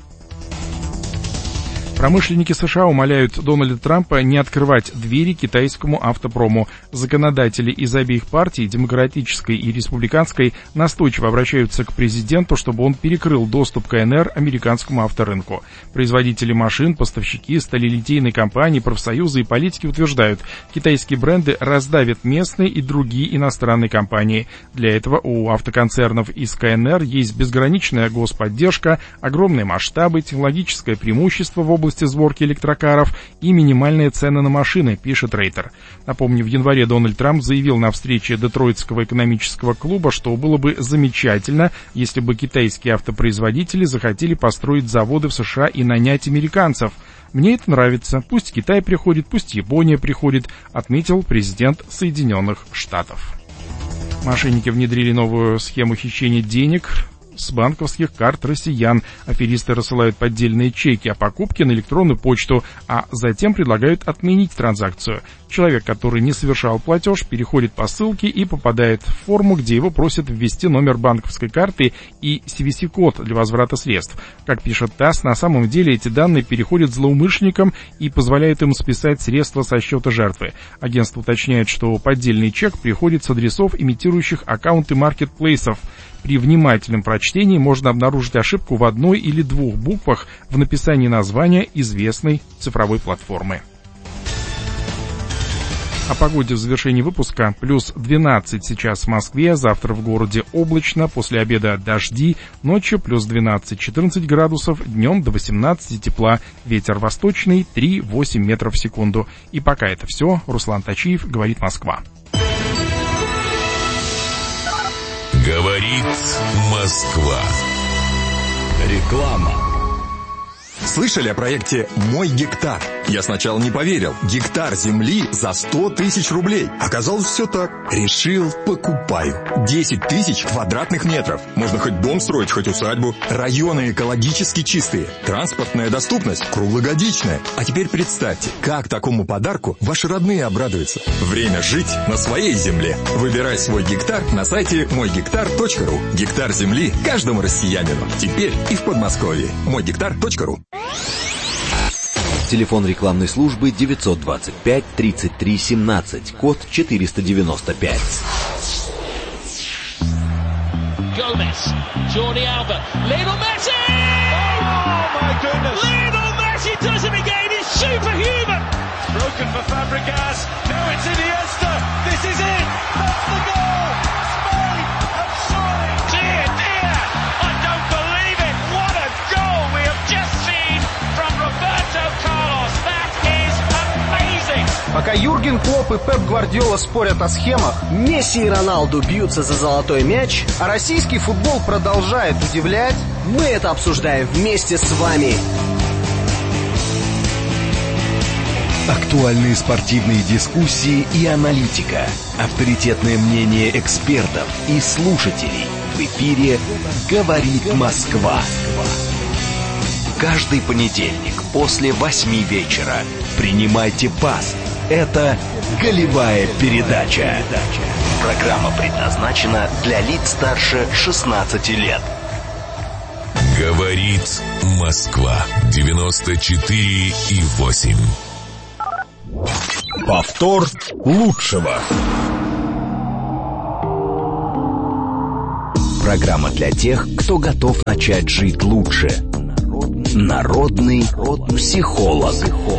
Промышленники США умоляют Дональда Трампа не открывать двери китайскому автопрому. Законодатели из обеих партий, демократической и республиканской, настойчиво обращаются к президенту, чтобы он перекрыл доступ КНР американскому авторынку. Производители машин, поставщики, сталелитейные компании, профсоюзы и политики утверждают, китайские бренды раздавят местные и другие иностранные компании. Для этого у автоконцернов из КНР есть безграничная господдержка, огромные масштабы, технологическое преимущество в области сборки электрокаров и минимальные цены на машины, пишет Рейтер. Напомню, в январе Дональд Трамп заявил на встрече Детройтского экономического клуба, что было бы замечательно, если бы китайские автопроизводители захотели построить заводы в США и нанять американцев. «Мне это нравится. Пусть Китай приходит, пусть Япония приходит», отметил президент Соединенных Штатов. Мошенники внедрили новую схему хищения денег с банковских карт россиян. Аферисты рассылают поддельные чеки о покупке на электронную почту, а затем предлагают отменить транзакцию. Человек, который не совершал платеж, переходит по ссылке и попадает в форму, где его просят ввести номер банковской карты и си ви си-код для возврата средств. Как пишет ТАСС, на самом деле эти данные переходят злоумышленникам и позволяют им списать средства со счета жертвы. Агентство уточняет, что поддельный чек приходит с адресов, имитирующих аккаунты маркетплейсов. При внимательном прочтении можно обнаружить ошибку в одной или двух буквах в написании названия известной цифровой платформы. О погоде в завершении выпуска. Плюс двенадцать сейчас в Москве, завтра в городе облачно, после обеда дожди, ночью плюс двенадцать-четырнадцать градусов, днем до восемнадцати тепла, ветер восточный три-восемь метров в секунду. И пока это все, Руслан Тачиев, говорит Москва. Говорит Москва. Реклама. Слышали о проекте «Мой гектар»? Я сначала не поверил. Гектар земли за сто тысяч рублей. Оказалось, все так. Решил, покупаю. десять тысяч квадратных метров. Можно хоть дом строить, хоть усадьбу. Районы экологически чистые. Транспортная доступность круглогодичная. А теперь представьте, как такому подарку ваши родные обрадуются. Время жить на своей земле. Выбирай свой гектар на сайте мой гектар точка ру. Гектар земли каждому россиянину. Теперь и в Подмосковье. мой гектар точка ру. Телефон рекламной службы девятьсот двадцать пять тридцать три семнадцать, код четыреста девяносто пять. Gomez, Jordi Alba, Lionel Messi! Oh my goodness! Lionel Messi does it again, it's superhuman! Broken for Fabregas, now it's Iniesta, this is it, that's the goal! Spain have scored! Dear, dear, I don't believe it, what a goal we have just seen from Roberto Carlos, that is amazing! Пока Юрген Клопп и Пеп Гвардиола спорят о схемах, Месси и Роналду бьются за золотой мяч, а российский футбол продолжает удивлять, мы это обсуждаем вместе с вами. Актуальные спортивные дискуссии и аналитика. Авторитетное мнение экспертов и слушателей. В эфире «Говорит Москва». Каждый понедельник после восьми вечера. Принимайте пас. Это «Голевая передача». Программа предназначена для лиц старше шестнадцати лет. Говорит Москва. девяносто четыре и восемь. Повтор лучшего. Программа для тех, кто готов начать жить лучше. Народный психолог.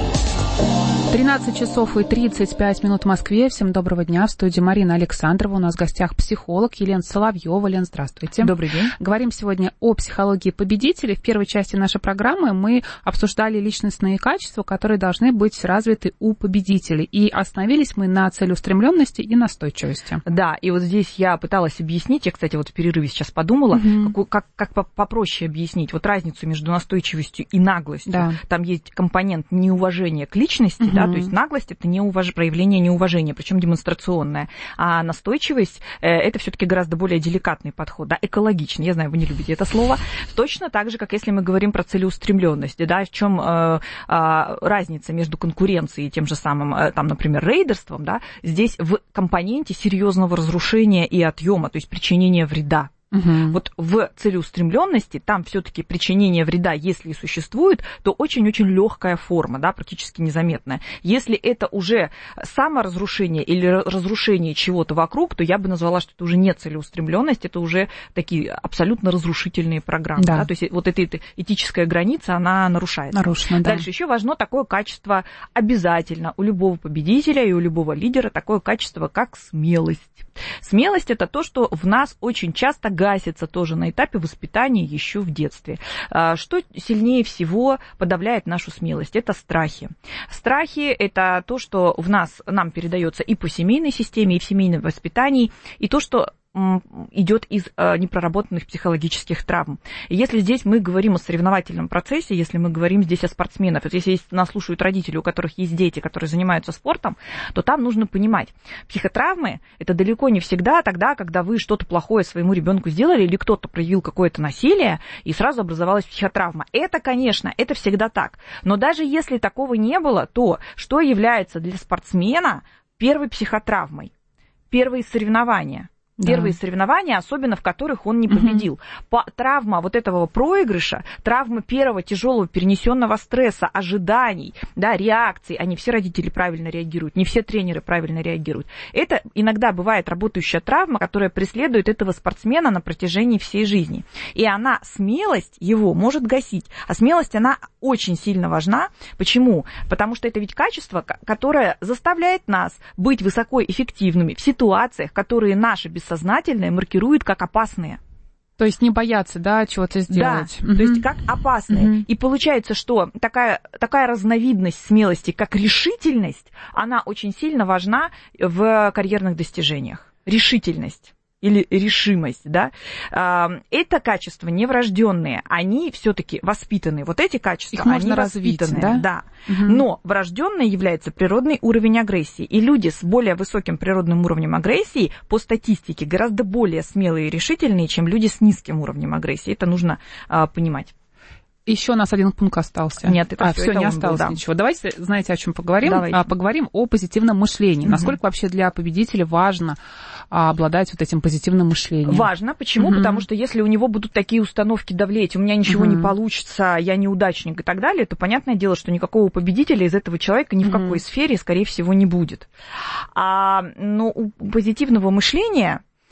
тринадцать часов и тридцать пять минут в Москве. Всем доброго дня. В студии Марина Александрова. У нас в гостях психолог Елена Соловьева. Лен, здравствуйте. Добрый день. Говорим сегодня о психологии победителей. В первой части нашей программы мы обсуждали личностные качества, которые должны быть развиты у победителей. И остановились мы на целеустремленности и настойчивости. Да, и вот здесь я пыталась объяснить, я, кстати, вот в перерыве сейчас подумала, mm-hmm. как, как, как попроще объяснить вот разницу между настойчивостью и наглостью. Да. Там есть компонент неуважения к личности, mm-hmm. да, то есть наглость — это неуваж... проявление неуважения, причем демонстрационное. А настойчивость — это все-таки гораздо более деликатный подход, да, экологичный. Я знаю, вы не любите это слово. Точно так же, как если мы говорим про целеустремленность, да, в чем э, э, разница между конкуренцией и тем же самым, э, там, например, рейдерством, да, здесь в компоненте серьезного разрушения и отъема, то есть причинения вреда. Угу. Вот в целеустремленности там все-таки причинение вреда, если и существует, то очень-очень легкая форма, да, практически незаметная. Если это уже саморазрушение или разрушение чего-то вокруг, то я бы назвала, что это уже не целеустремленность, это уже такие абсолютно разрушительные программы. Да. Да? То есть вот эта, эта этическая граница, она нарушается. Нарушена, да. Дальше еще важно такое качество обязательно у любого победителя и у любого лидера, такое качество, как смелость. Смелость — это то, что в нас очень часто гасится тоже на этапе воспитания еще в детстве. Что сильнее всего подавляет нашу смелость? Это страхи. Страхи — это то, что в нас, нам передается и по семейной системе, и в семейном воспитании, и то, что идет из э, непроработанных психологических травм. И если здесь мы говорим о соревновательном процессе, если мы говорим здесь о спортсменах, вот если есть, нас слушают родители, у которых есть дети, которые занимаются спортом, то там нужно понимать, психотравмы — это далеко не всегда тогда, когда вы что-то плохое своему ребенку сделали или кто-то проявил какое-то насилие, и сразу образовалась психотравма. Это, конечно, это всегда так. Но даже если такого не было, то что является для спортсмена первой психотравмой? Первые соревнования. Первые да. соревнования, особенно в которых он не победил. Uh-huh. По, травма вот этого проигрыша, травма первого тяжелого перенесенного стресса, ожиданий, да, реакций, они все родители правильно реагируют, не все тренеры правильно реагируют. Это иногда бывает работающая травма, которая преследует этого спортсмена на протяжении всей жизни. И она, смелость его может гасить. А смелость, она очень сильно важна. Почему? Потому что это ведь качество, которое заставляет нас быть высокоэффективными в ситуациях, которые наши бессознательное маркирует как опасные. То есть не бояться, да, чего-то сделать. Да, mm-hmm. то есть как опасные. Mm-hmm. И получается, что такая, такая разновидность смелости, как решительность, она очень сильно важна в карьерных достижениях. Решительность. Или решимость, да, это качества не врожденные, они все-таки воспитанные. Вот эти качества, их можно они развить, воспитанные, да. да. Угу. Но врожденной является природный уровень агрессии. И люди с более высоким природным уровнем агрессии по статистике гораздо более смелые и решительные, чем люди с низким уровнем агрессии. Это нужно а, понимать. Еще у нас один пункт остался. Нет, это а, все, все это не осталось был, да. ничего. Давайте, знаете, о чем поговорим? Давайте. А, поговорим о позитивном мышлении. Угу. Насколько вообще для победителя важно а, обладать вот этим позитивным мышлением? Важно. Почему? Угу. Потому что если у него будут такие установки давлеть, у меня ничего угу. не получится, я неудачник и так далее, то понятное дело, что никакого победителя из этого человека ни в угу. какой сфере, скорее всего, не будет. А, но у позитивного мышления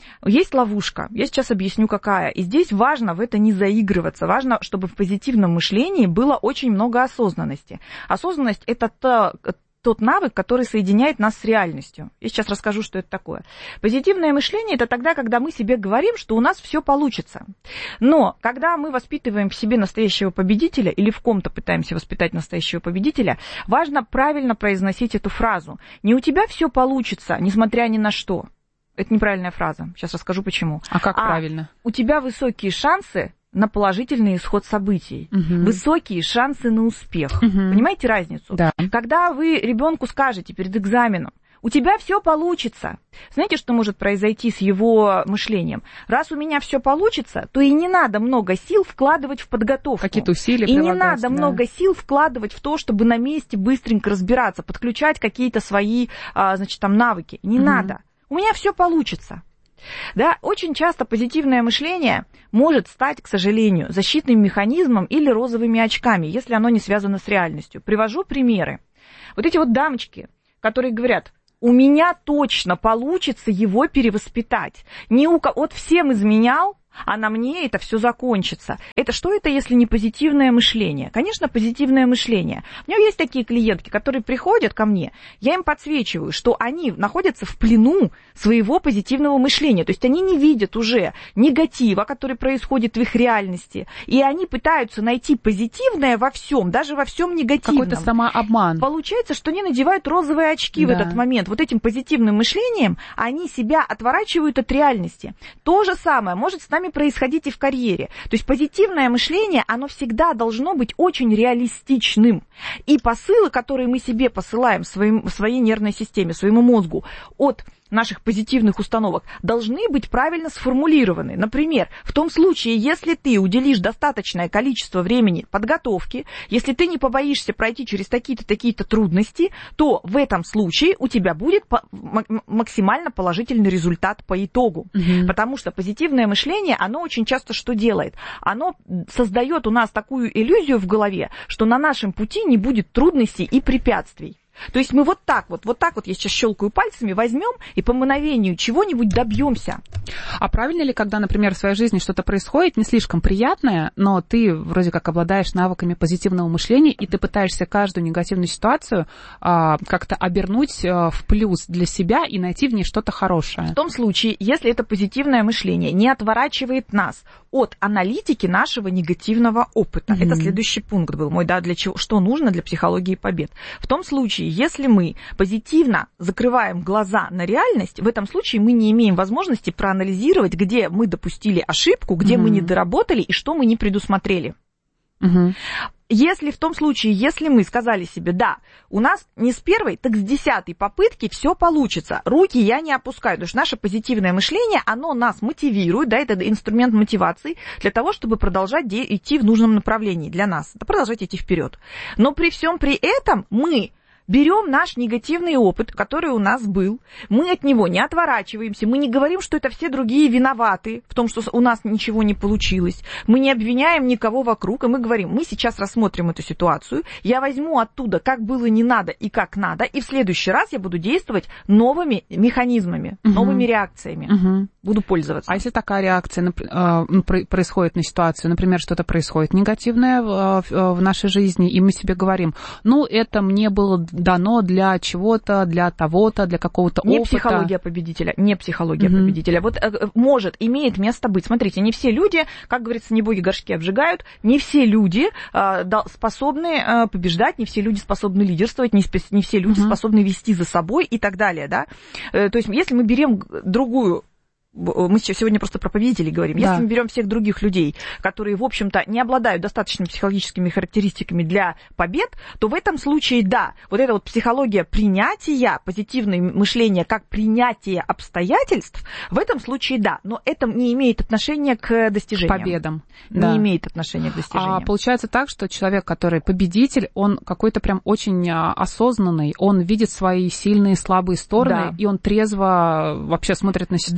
есть ловушка. Я сейчас объясню, какая. И здесь важно в это не заигрываться. Важно, чтобы в позитивном мышлении было очень много осознанности. Осознанность – это то, тот навык, который соединяет нас с реальностью. Я сейчас расскажу, что это такое. Позитивное мышление – это тогда, когда мы себе говорим, что у нас все получится. Но когда мы воспитываем в себе настоящего победителя или в ком-то пытаемся воспитать настоящего победителя, важно правильно произносить эту фразу. Не у тебя все получится, несмотря ни на что. Это неправильная фраза. Сейчас расскажу, почему. А как а правильно? У тебя высокие шансы на положительный исход событий. Угу. Высокие шансы на успех. Угу. Понимаете разницу? Да. Когда вы ребенку скажете перед экзаменом, у тебя все получится. Знаете, что может произойти с его мышлением? Раз у меня все получится, то и не надо много сил вкладывать в подготовку. Какие-то усилия И не да. надо много сил вкладывать в то, чтобы на месте быстренько разбираться, подключать какие-то свои, значит, там, навыки. Не угу. надо. У меня все получится. Да, очень часто позитивное мышление может стать, к сожалению, защитным механизмом или розовыми очками, если оно не связано с реальностью. Привожу примеры. Вот эти вот дамочки, которые говорят: у меня точно получится его перевоспитать. Не у кого... Вот всем изменял, а на мне это все закончится. Это что это, если не позитивное мышление? Конечно, позитивное мышление. У меня есть такие клиентки, которые приходят ко мне, я им подсвечиваю, что они находятся в плену своего позитивного мышления. То есть они не видят уже негатива, который происходит в их реальности, и они пытаются найти позитивное во всем, даже во всем негативном. Какой-то самообман. Получается, что они надевают розовые очки да. в этот момент. Вот этим позитивным мышлением они себя отворачивают от реальности. То же самое может с нами происходить и в карьере. То есть позитивное мышление, оно всегда должно быть очень реалистичным. И посылы, которые мы себе посылаем своим, своей нервной системе, своему мозгу от наших позитивных установок, должны быть правильно сформулированы. Например, в том случае, если ты уделишь достаточное количество времени подготовке, если ты не побоишься пройти через такие-то, такие-то трудности, то в этом случае у тебя будет максимально положительный результат по итогу. Угу. Потому что позитивное мышление, оно очень часто что делает? Оно создает у нас такую иллюзию в голове, что на нашем пути не будет трудностей и препятствий. То есть мы вот так вот, вот так вот, я сейчас щелкаю пальцами, возьмем и по мгновению чего-нибудь добьемся. А правильно ли, когда, например, в своей жизни что-то происходит не слишком приятное, но ты вроде как обладаешь навыками позитивного мышления, и ты пытаешься каждую негативную ситуацию а, как-то обернуть а, в плюс для себя и найти в ней что-то хорошее? В том случае, если это позитивное мышление не отворачивает нас от аналитики нашего негативного опыта. Mm-hmm. Это следующий пункт был мой, да, для чего, что нужно для психологии побед. В том случае, если мы позитивно закрываем глаза на реальность, в этом случае мы не имеем возможности проанализировать, где мы допустили ошибку, где mm-hmm. мы не доработали и что мы не предусмотрели. Mm-hmm. Если в том случае, если мы сказали себе, да, у нас не с первой, так с десятой попытки все получится, руки я не опускаю, потому что наше позитивное мышление, оно нас мотивирует, да, это инструмент мотивации для того, чтобы продолжать де- идти в нужном направлении для нас, да, продолжать идти вперед. Но при всем при этом мы берем наш негативный опыт, который у нас был, мы от него не отворачиваемся, мы не говорим, что это все другие виноваты в том, что у нас ничего не получилось, мы не обвиняем никого вокруг, и мы говорим, мы сейчас рассмотрим эту ситуацию, я возьму оттуда, как было не надо и как надо, и в следующий раз я буду действовать новыми механизмами, угу. новыми реакциями, угу. буду пользоваться. А если такая реакция происходит на ситуацию, например, что-то происходит негативное в нашей жизни, и мы себе говорим, ну, это мне было дано для чего-то, для того-то, для какого-то не опыта. Не психология победителя, не психология mm-hmm. победителя. Вот э, может, имеет место быть. Смотрите, не все люди, как говорится, не боги горшки обжигают, не все люди э, способны э, побеждать, не все люди способны лидерствовать, не, не все люди mm-hmm. способны вести за собой и так далее. Да? Э, то есть, если мы берем другую, мы сегодня просто про победителей говорим. Да. Если мы берем всех других людей, которые, в общем-то, не обладают достаточными психологическими характеристиками для побед, то в этом случае, да, вот эта вот психология принятия, позитивное мышление как принятие обстоятельств, в этом случае, да, но это не имеет отношения к достижениям. К победам. Не да. имеет отношения к достижениям. А получается так, что человек, который победитель, он какой-то прям очень осознанный, он видит свои сильные и слабые стороны, да. и он трезво вообще смотрит на ситуацию. Да, и вот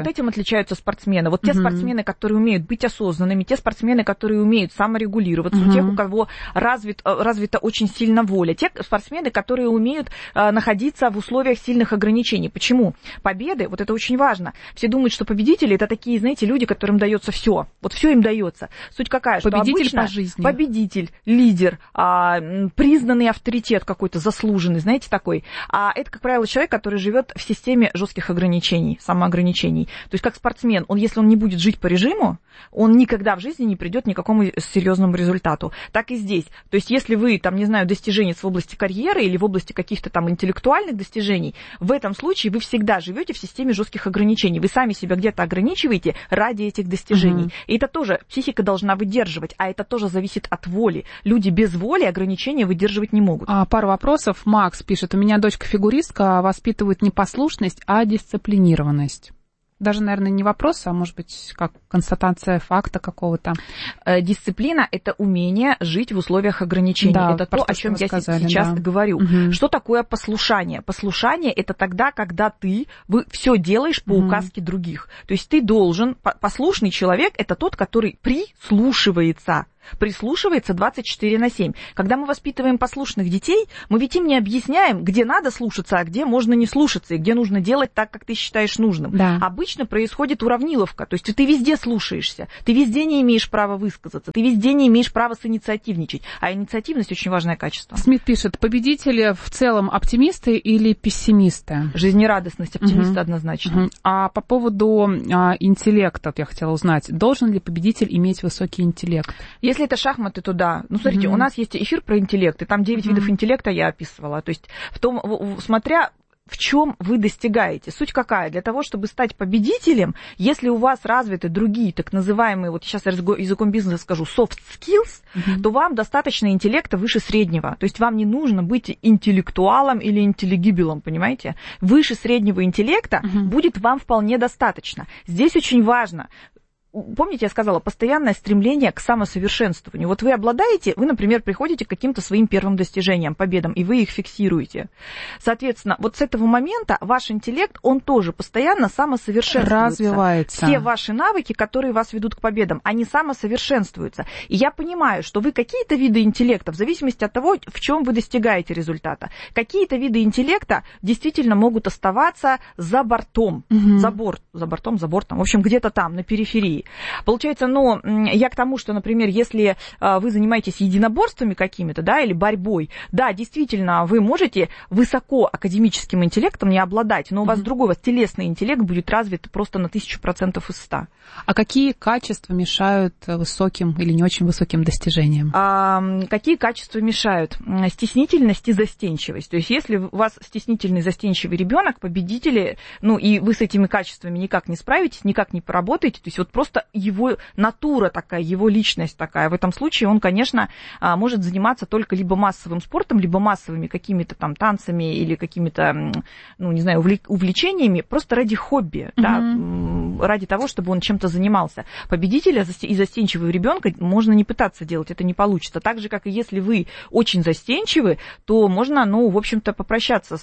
вот этим отличаются спортсмены. Вот те угу. спортсмены, которые умеют быть осознанными, те спортсмены, которые умеют саморегулироваться, угу. у тех, у кого развит, развита очень сильно воля, те спортсмены, которые умеют а, находиться в условиях сильных ограничений. Почему? Победы, вот это очень важно. Все думают, что победители это такие, знаете, люди, которым дается все. Вот все им дается. Суть какая? Победитель что обычно по жизни. Победитель, лидер, а, признанный авторитет какой-то, заслуженный, знаете, такой. А это, как правило, человек, который живет в системе жестких ограничений, самоограничений. То есть как спортсмен, он, если он не будет жить по режиму, он никогда в жизни не придет ни к какому серьезному результату. Так и здесь. То есть если вы, там, не знаю, достиженец в области карьеры или в области каких-то там интеллектуальных достижений, в этом случае вы всегда живете в системе жестких ограничений. Вы сами себя где-то ограничиваете ради этих достижений. Mm-hmm. И это тоже психика должна выдерживать, а это тоже зависит от воли. Люди без воли ограничения выдерживать не могут. А, пару вопросов. Макс пишет: у меня дочка фигуристка, воспитывает не послушность, а дисциплинированность. Даже, наверное, не вопрос, а может быть, как констатация факта какого-то. Дисциплина – это умение жить в условиях ограничений. Да, это то, о чем я сказали, сейчас да. говорю. Угу. Что такое послушание? Послушание – это тогда, когда ты все делаешь по угу. указке других. То есть ты должен, послушный человек – это тот, который прислушивается. Прислушивается двадцать четыре на семь. Когда мы воспитываем послушных детей, мы ведь им не объясняем, где надо слушаться, а где можно не слушаться, и где нужно делать так, как ты считаешь нужным. Да. Обычно происходит уравниловка, то есть ты везде слушаешься, ты везде не имеешь права высказаться, ты везде не имеешь права синициативничать, а инициативность очень важное качество. Смит пишет: победители в целом оптимисты или пессимисты? Жизнерадостность, оптимисты угу. однозначно. Угу. А по поводу а, интеллекта, вот я хотела узнать, должен ли победитель иметь высокий интеллект? Если это шахматы, то да. Ну, смотрите, mm-hmm. у нас есть эфир про интеллект, и там девять mm-hmm. видов интеллекта я описывала. То есть, в том, в, смотря в чем вы достигаете. Суть какая? Для того, чтобы стать победителем, если у вас развиты другие так называемые, вот сейчас я языком бизнеса скажу, soft skills, mm-hmm. то вам достаточно интеллекта выше среднего. То есть вам не нужно быть интеллектуалом или интеллигибелом, понимаете? Выше среднего интеллекта mm-hmm. будет вам вполне достаточно. Здесь очень важно. Помните, я сказала, постоянное стремление к самосовершенствованию. Вот вы обладаете, вы, например, приходите к каким-то своим первым достижениям, победам, и вы их фиксируете. Соответственно, вот с этого момента ваш интеллект, он тоже постоянно самосовершенствуется. Развивается. Все ваши навыки, которые вас ведут к победам, они самосовершенствуются. И я понимаю, что вы какие-то виды интеллекта, в зависимости от того, в чем вы достигаете результата, какие-то виды интеллекта действительно могут оставаться за бортом, угу. за, борт, за бортом, за бортом, в общем, где-то там, на периферии. Получается, ну, я к тому, что, например, если вы занимаетесь единоборствами какими-то, да, или борьбой, да, действительно, вы можете высоко академическим интеллектом не обладать, но у вас mm-hmm. другой, у вас телесный интеллект будет развит просто на тысячу процентов из ста. А какие качества мешают высоким или не очень высоким достижениям? А, какие качества мешают? Стеснительность и застенчивость. То есть, если у вас стеснительный, застенчивый ребенок, победители, ну, и вы с этими качествами никак не справитесь, никак не поработаете, то есть, вот просто его натура такая, его личность такая. В этом случае он, конечно, может заниматься только либо массовым спортом, либо массовыми какими-то там танцами или какими-то, ну, не знаю, увлечениями, просто ради хобби, mm-hmm. да, ради того, чтобы он чем-то занимался. Победителя и застенчивого ребенка можно не пытаться делать, это не получится. Так же, как и если вы очень застенчивы, то можно, ну, в общем-то, попрощаться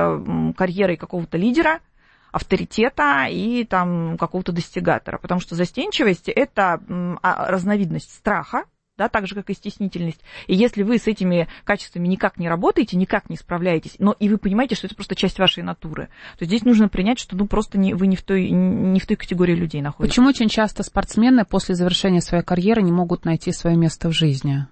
с карьерой какого-то лидера, авторитета и там какого-то достигатора. Потому что застенчивость – это разновидность страха, да, так же, как и стеснительность. И если вы с этими качествами никак не работаете, никак не справляетесь, но и вы понимаете, что это просто часть вашей натуры, то здесь нужно принять, что ну, просто не, вы не в, той, не в той категории людей находитесь. Почему очень часто спортсмены после завершения своей карьеры не могут найти свое место в жизни?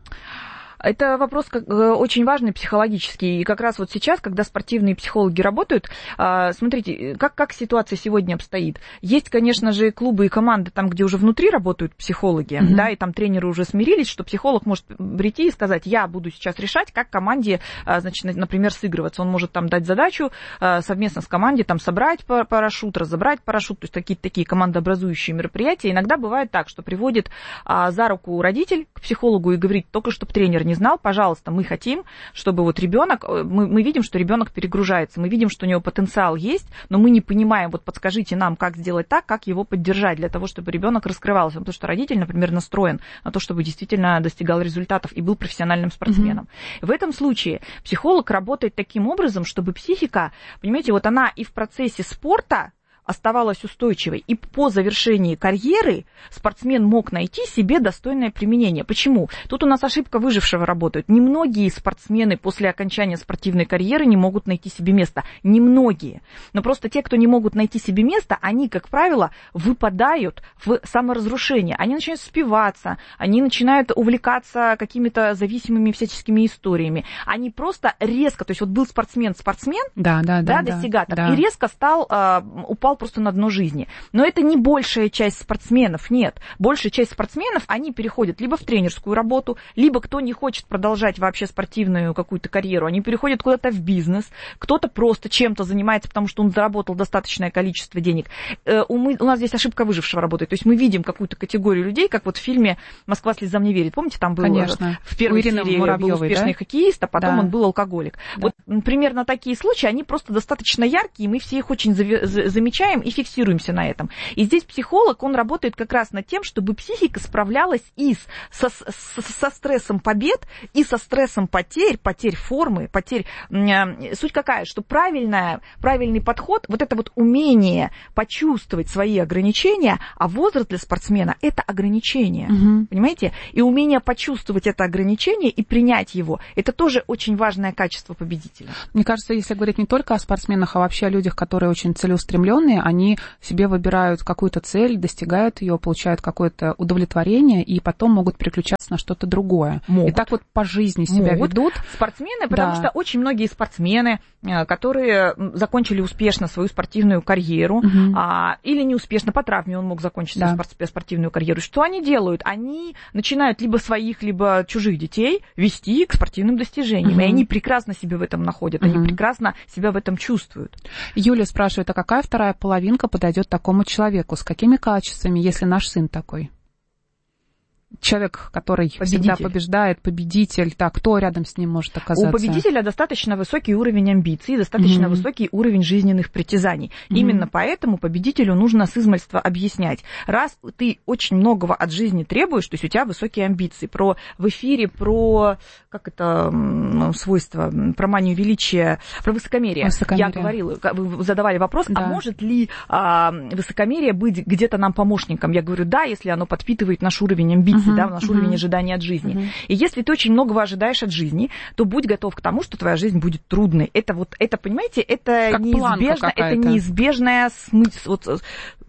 Это вопрос очень важный психологический. И как раз вот сейчас, когда спортивные психологи работают, смотрите, как, как ситуация сегодня обстоит. Есть, конечно же, клубы и команды, там, где уже внутри работают психологи, mm-hmm. да, и там тренеры уже смирились, что психолог может прийти и сказать: я буду сейчас решать, как команде, значит, например, сыгрываться. Он может там дать задачу совместно с командой там собрать парашют, разобрать парашют, то есть какие-то такие командообразующие мероприятия. Иногда бывает так, что приводит за руку родитель к психологу и говорит: только чтобы тренер не знал, пожалуйста, мы хотим, чтобы вот ребенок, мы, мы видим, что ребенок перегружается, мы видим, что у него потенциал есть, но мы не понимаем, вот подскажите нам, как сделать так, как его поддержать для того, чтобы ребенок раскрывался, потому что родитель, например, настроен на то, чтобы действительно достигал результатов и был профессиональным спортсменом. Mm-hmm. В этом случае психолог работает таким образом, чтобы психика, понимаете, вот она и в процессе спорта оставалась устойчивой. И по завершении карьеры спортсмен мог найти себе достойное применение. Почему? Тут у нас ошибка выжившего работает. Немногие спортсмены после окончания спортивной карьеры не могут найти себе место. Немногие. Но просто те, кто не могут найти себе место, они, как правило, выпадают в саморазрушение. Они начинают спиваться, они начинают увлекаться какими-то зависимыми всяческими историями. Они просто резко, то есть вот был спортсмен-спортсмен, да, да, да, да, достигатор, да. и резко стал, э, упал просто на дно жизни. Но это не большая часть спортсменов, нет. Большая часть спортсменов, они переходят либо в тренерскую работу, либо кто не хочет продолжать вообще спортивную какую-то карьеру, они переходят куда-то в бизнес, кто-то просто чем-то занимается, потому что он заработал достаточное количество денег. Э, у, мы, у нас здесь ошибка выжившего работает. То есть мы видим какую-то категорию людей, как вот в фильме «Москва слезам не верит». Помните, там был Конечно. в первой серии был успешный, да? Хоккеист, а потом да. он был алкоголик. Да. Вот примерно такие случаи, они просто достаточно яркие, и мы все их очень замечаем и фиксируемся на этом. И здесь психолог, он работает как раз над тем, чтобы психика справлялась и с, со, со, со стрессом побед, и со стрессом потерь, потерь формы, потерь... Суть какая? Что правильная, правильный подход, вот это вот умение почувствовать свои ограничения, а возраст для спортсмена – это ограничение, угу. понимаете? И умение почувствовать это ограничение и принять его – это тоже очень важное качество победителя. Мне кажется, если говорить не только о спортсменах, а вообще о людях, которые очень целеустремленные, они себе выбирают какую-то цель, достигают ее, получают какое-то удовлетворение и потом могут переключаться на что-то другое. Могут. И так вот по жизни себя могут. ведут. Спортсмены, потому да. что очень многие спортсмены, которые закончили успешно свою спортивную карьеру, угу. а, или неуспешно, по травме он мог закончить да. свою спортивную карьеру. Что они делают? Они начинают либо своих, либо чужих детей вести к спортивным достижениям. Угу. И они прекрасно себя в этом находят, угу. они прекрасно себя в этом чувствуют. Юля спрашивает, а какая вторая половинка подойдет такому человеку? С какими качествами, если наш сын такой? Человек, который победитель. Всегда побеждает, победитель, так, кто рядом с ним может оказаться? У победителя достаточно высокий уровень амбиций, достаточно mm-hmm. высокий уровень жизненных притязаний. Mm-hmm. Именно поэтому победителю нужно с измальства объяснять. Раз ты очень многого от жизни требуешь, то есть у тебя высокие амбиции. Про, в эфире про, как это свойство, про манию величия, про высокомерие. высокомерие. Я говорила, вы задавали вопрос, да. а может ли а, высокомерие быть где-то нам помощником? Я говорю, да, если оно подпитывает наш уровень амбиций. Uh-huh, да, наш uh-huh. уровень ожидания от жизни. Uh-huh. И если ты очень многого ожидаешь от жизни, то будь готов к тому, что твоя жизнь будет трудной. Это вот, это, понимаете, это как неизбежно, это неизбежная смыть, вот,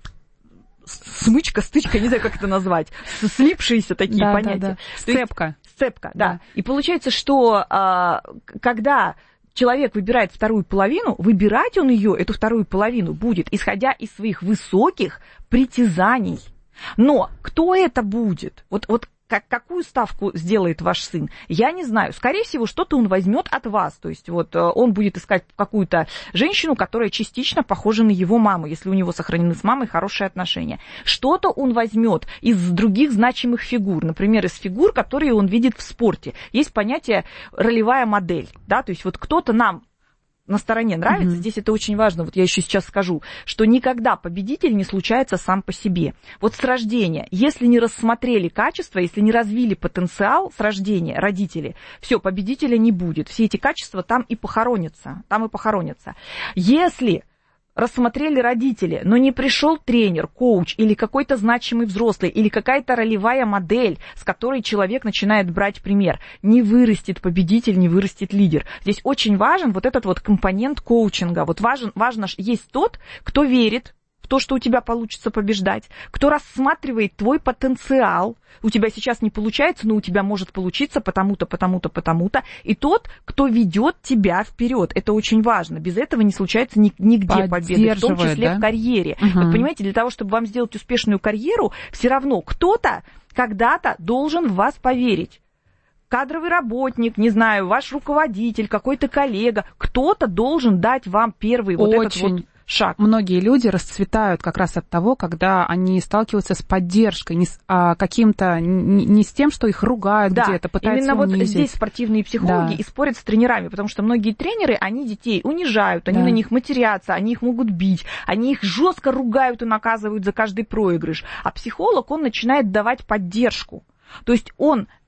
смычка, стычка, не знаю, как это назвать, слипшиеся такие да, понятия. Да, да. Сцепка. Сцепка, да. да. И получается, что а, когда человек выбирает вторую половину, выбирать он ее, эту вторую половину, будет, исходя из своих высоких притязаний. Но кто это будет? Вот, вот как, какую ставку сделает ваш сын? Я не знаю. Скорее всего, что-то он возьмет от вас. То есть вот он будет искать какую-то женщину, которая частично похожа на его маму, если у него сохранены с мамой хорошие отношения. Что-то он возьмет из других значимых фигур. Например, из фигур, которые он видит в спорте. Есть понятие ролевая модель. Да? То есть вот кто-то нам на стороне нравится, mm-hmm. здесь это очень важно, вот я еще сейчас скажу, что никогда победитель не случается сам по себе. Вот с рождения, если не рассмотрели качества, если не развили потенциал с рождения родители, все, победителя не будет. Все эти качества там и похоронятся, там и похоронятся. Если рассмотрели родители, но не пришел тренер, коуч или какой-то значимый взрослый, или какая-то ролевая модель, с которой человек начинает брать пример, не вырастет победитель, не вырастет лидер. Здесь очень важен вот этот вот компонент коучинга. Вот важен, важно, есть тот, кто верит в то, что у тебя получится побеждать, кто рассматривает твой потенциал, у тебя сейчас не получается, но у тебя может получиться потому-то, потому-то, потому-то, и тот, кто ведет тебя вперед. Это очень важно. Без этого не случается ни, нигде победы, в том числе да? в карьере. Угу. Вот понимаете, для того, чтобы вам сделать успешную карьеру, все равно кто-то когда-то должен в вас поверить. Кадровый работник, не знаю, ваш руководитель, какой-то коллега, кто-то должен дать вам первый вот Очень. этот вот шаг. Многие люди расцветают как раз от того, когда они сталкиваются с поддержкой, не с а, каким-то, не, не с тем, что их ругают да, где-то, пытаются именно унизить. Вот здесь спортивные психологи да. и спорят с тренерами, потому что многие тренеры, они детей унижают, они да. на них матерятся, они их могут бить, они их жестко ругают и наказывают за каждый проигрыш. А психолог, он начинает давать поддержку. То есть он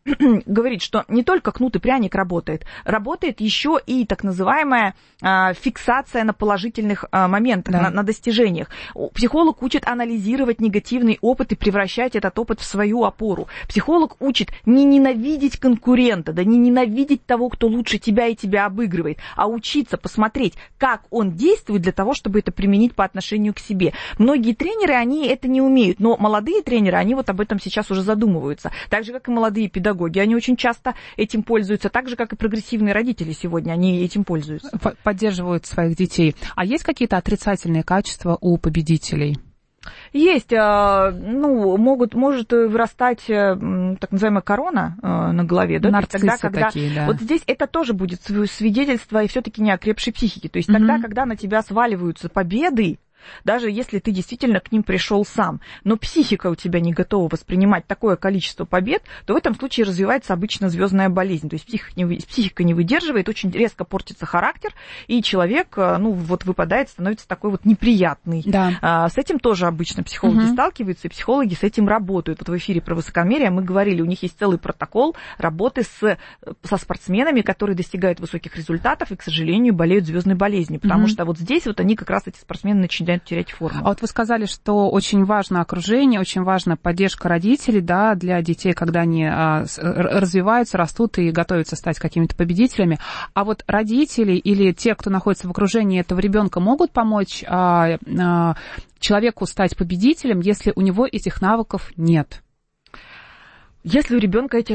говорит, что не только кнут и пряник работает, работает еще и так называемая а, фиксация на положительных а, моментах, да. на, на достижениях. Психолог учит анализировать негативный опыт и превращать этот опыт в свою опору. Психолог учит не ненавидеть конкурента, да не ненавидеть того, кто лучше тебя и тебя обыгрывает, а учиться посмотреть, как он действует для того, чтобы это применить по отношению к себе. Многие тренеры, они это не умеют, но молодые тренеры, они вот об этом сейчас уже задумываются. Так же, как и молодые педагоги, они очень часто этим пользуются, так же, как и прогрессивные родители сегодня, они этим пользуются. Поддерживают своих детей. А есть какие-то отрицательные качества у победителей? Есть, ну, могут, может вырастать так называемая корона на голове, да? Нарциссы тогда, когда, такие, да. Вот здесь это тоже будет свидетельство и все-таки неокрепшей психики. То есть mm-hmm. тогда, когда на тебя сваливаются победы, даже если ты действительно к ним пришел сам, но психика у тебя не готова воспринимать такое количество побед, то в этом случае развивается обычно звездная болезнь. То есть психика не, психика не выдерживает, очень резко портится характер, и человек, ну, вот выпадает, становится такой вот неприятный. Да. А, с этим тоже обычно психологи угу. сталкиваются, и психологи с этим работают. Вот в эфире про высокомерие мы говорили, у них есть целый протокол работы с, со спортсменами, которые достигают высоких результатов и, к сожалению, болеют звездной болезнью, потому угу. что вот здесь вот они как раз, эти спортсмены, начинают терять форму. А вот вы сказали, что очень важно окружение, очень важна поддержка родителей, да, для детей, когда они а, развиваются, растут и готовятся стать какими-то победителями. А вот родители или те, кто находится в окружении этого ребенка, могут помочь а, а, человеку стать победителем, если у него этих навыков нет? Если у ребенка эти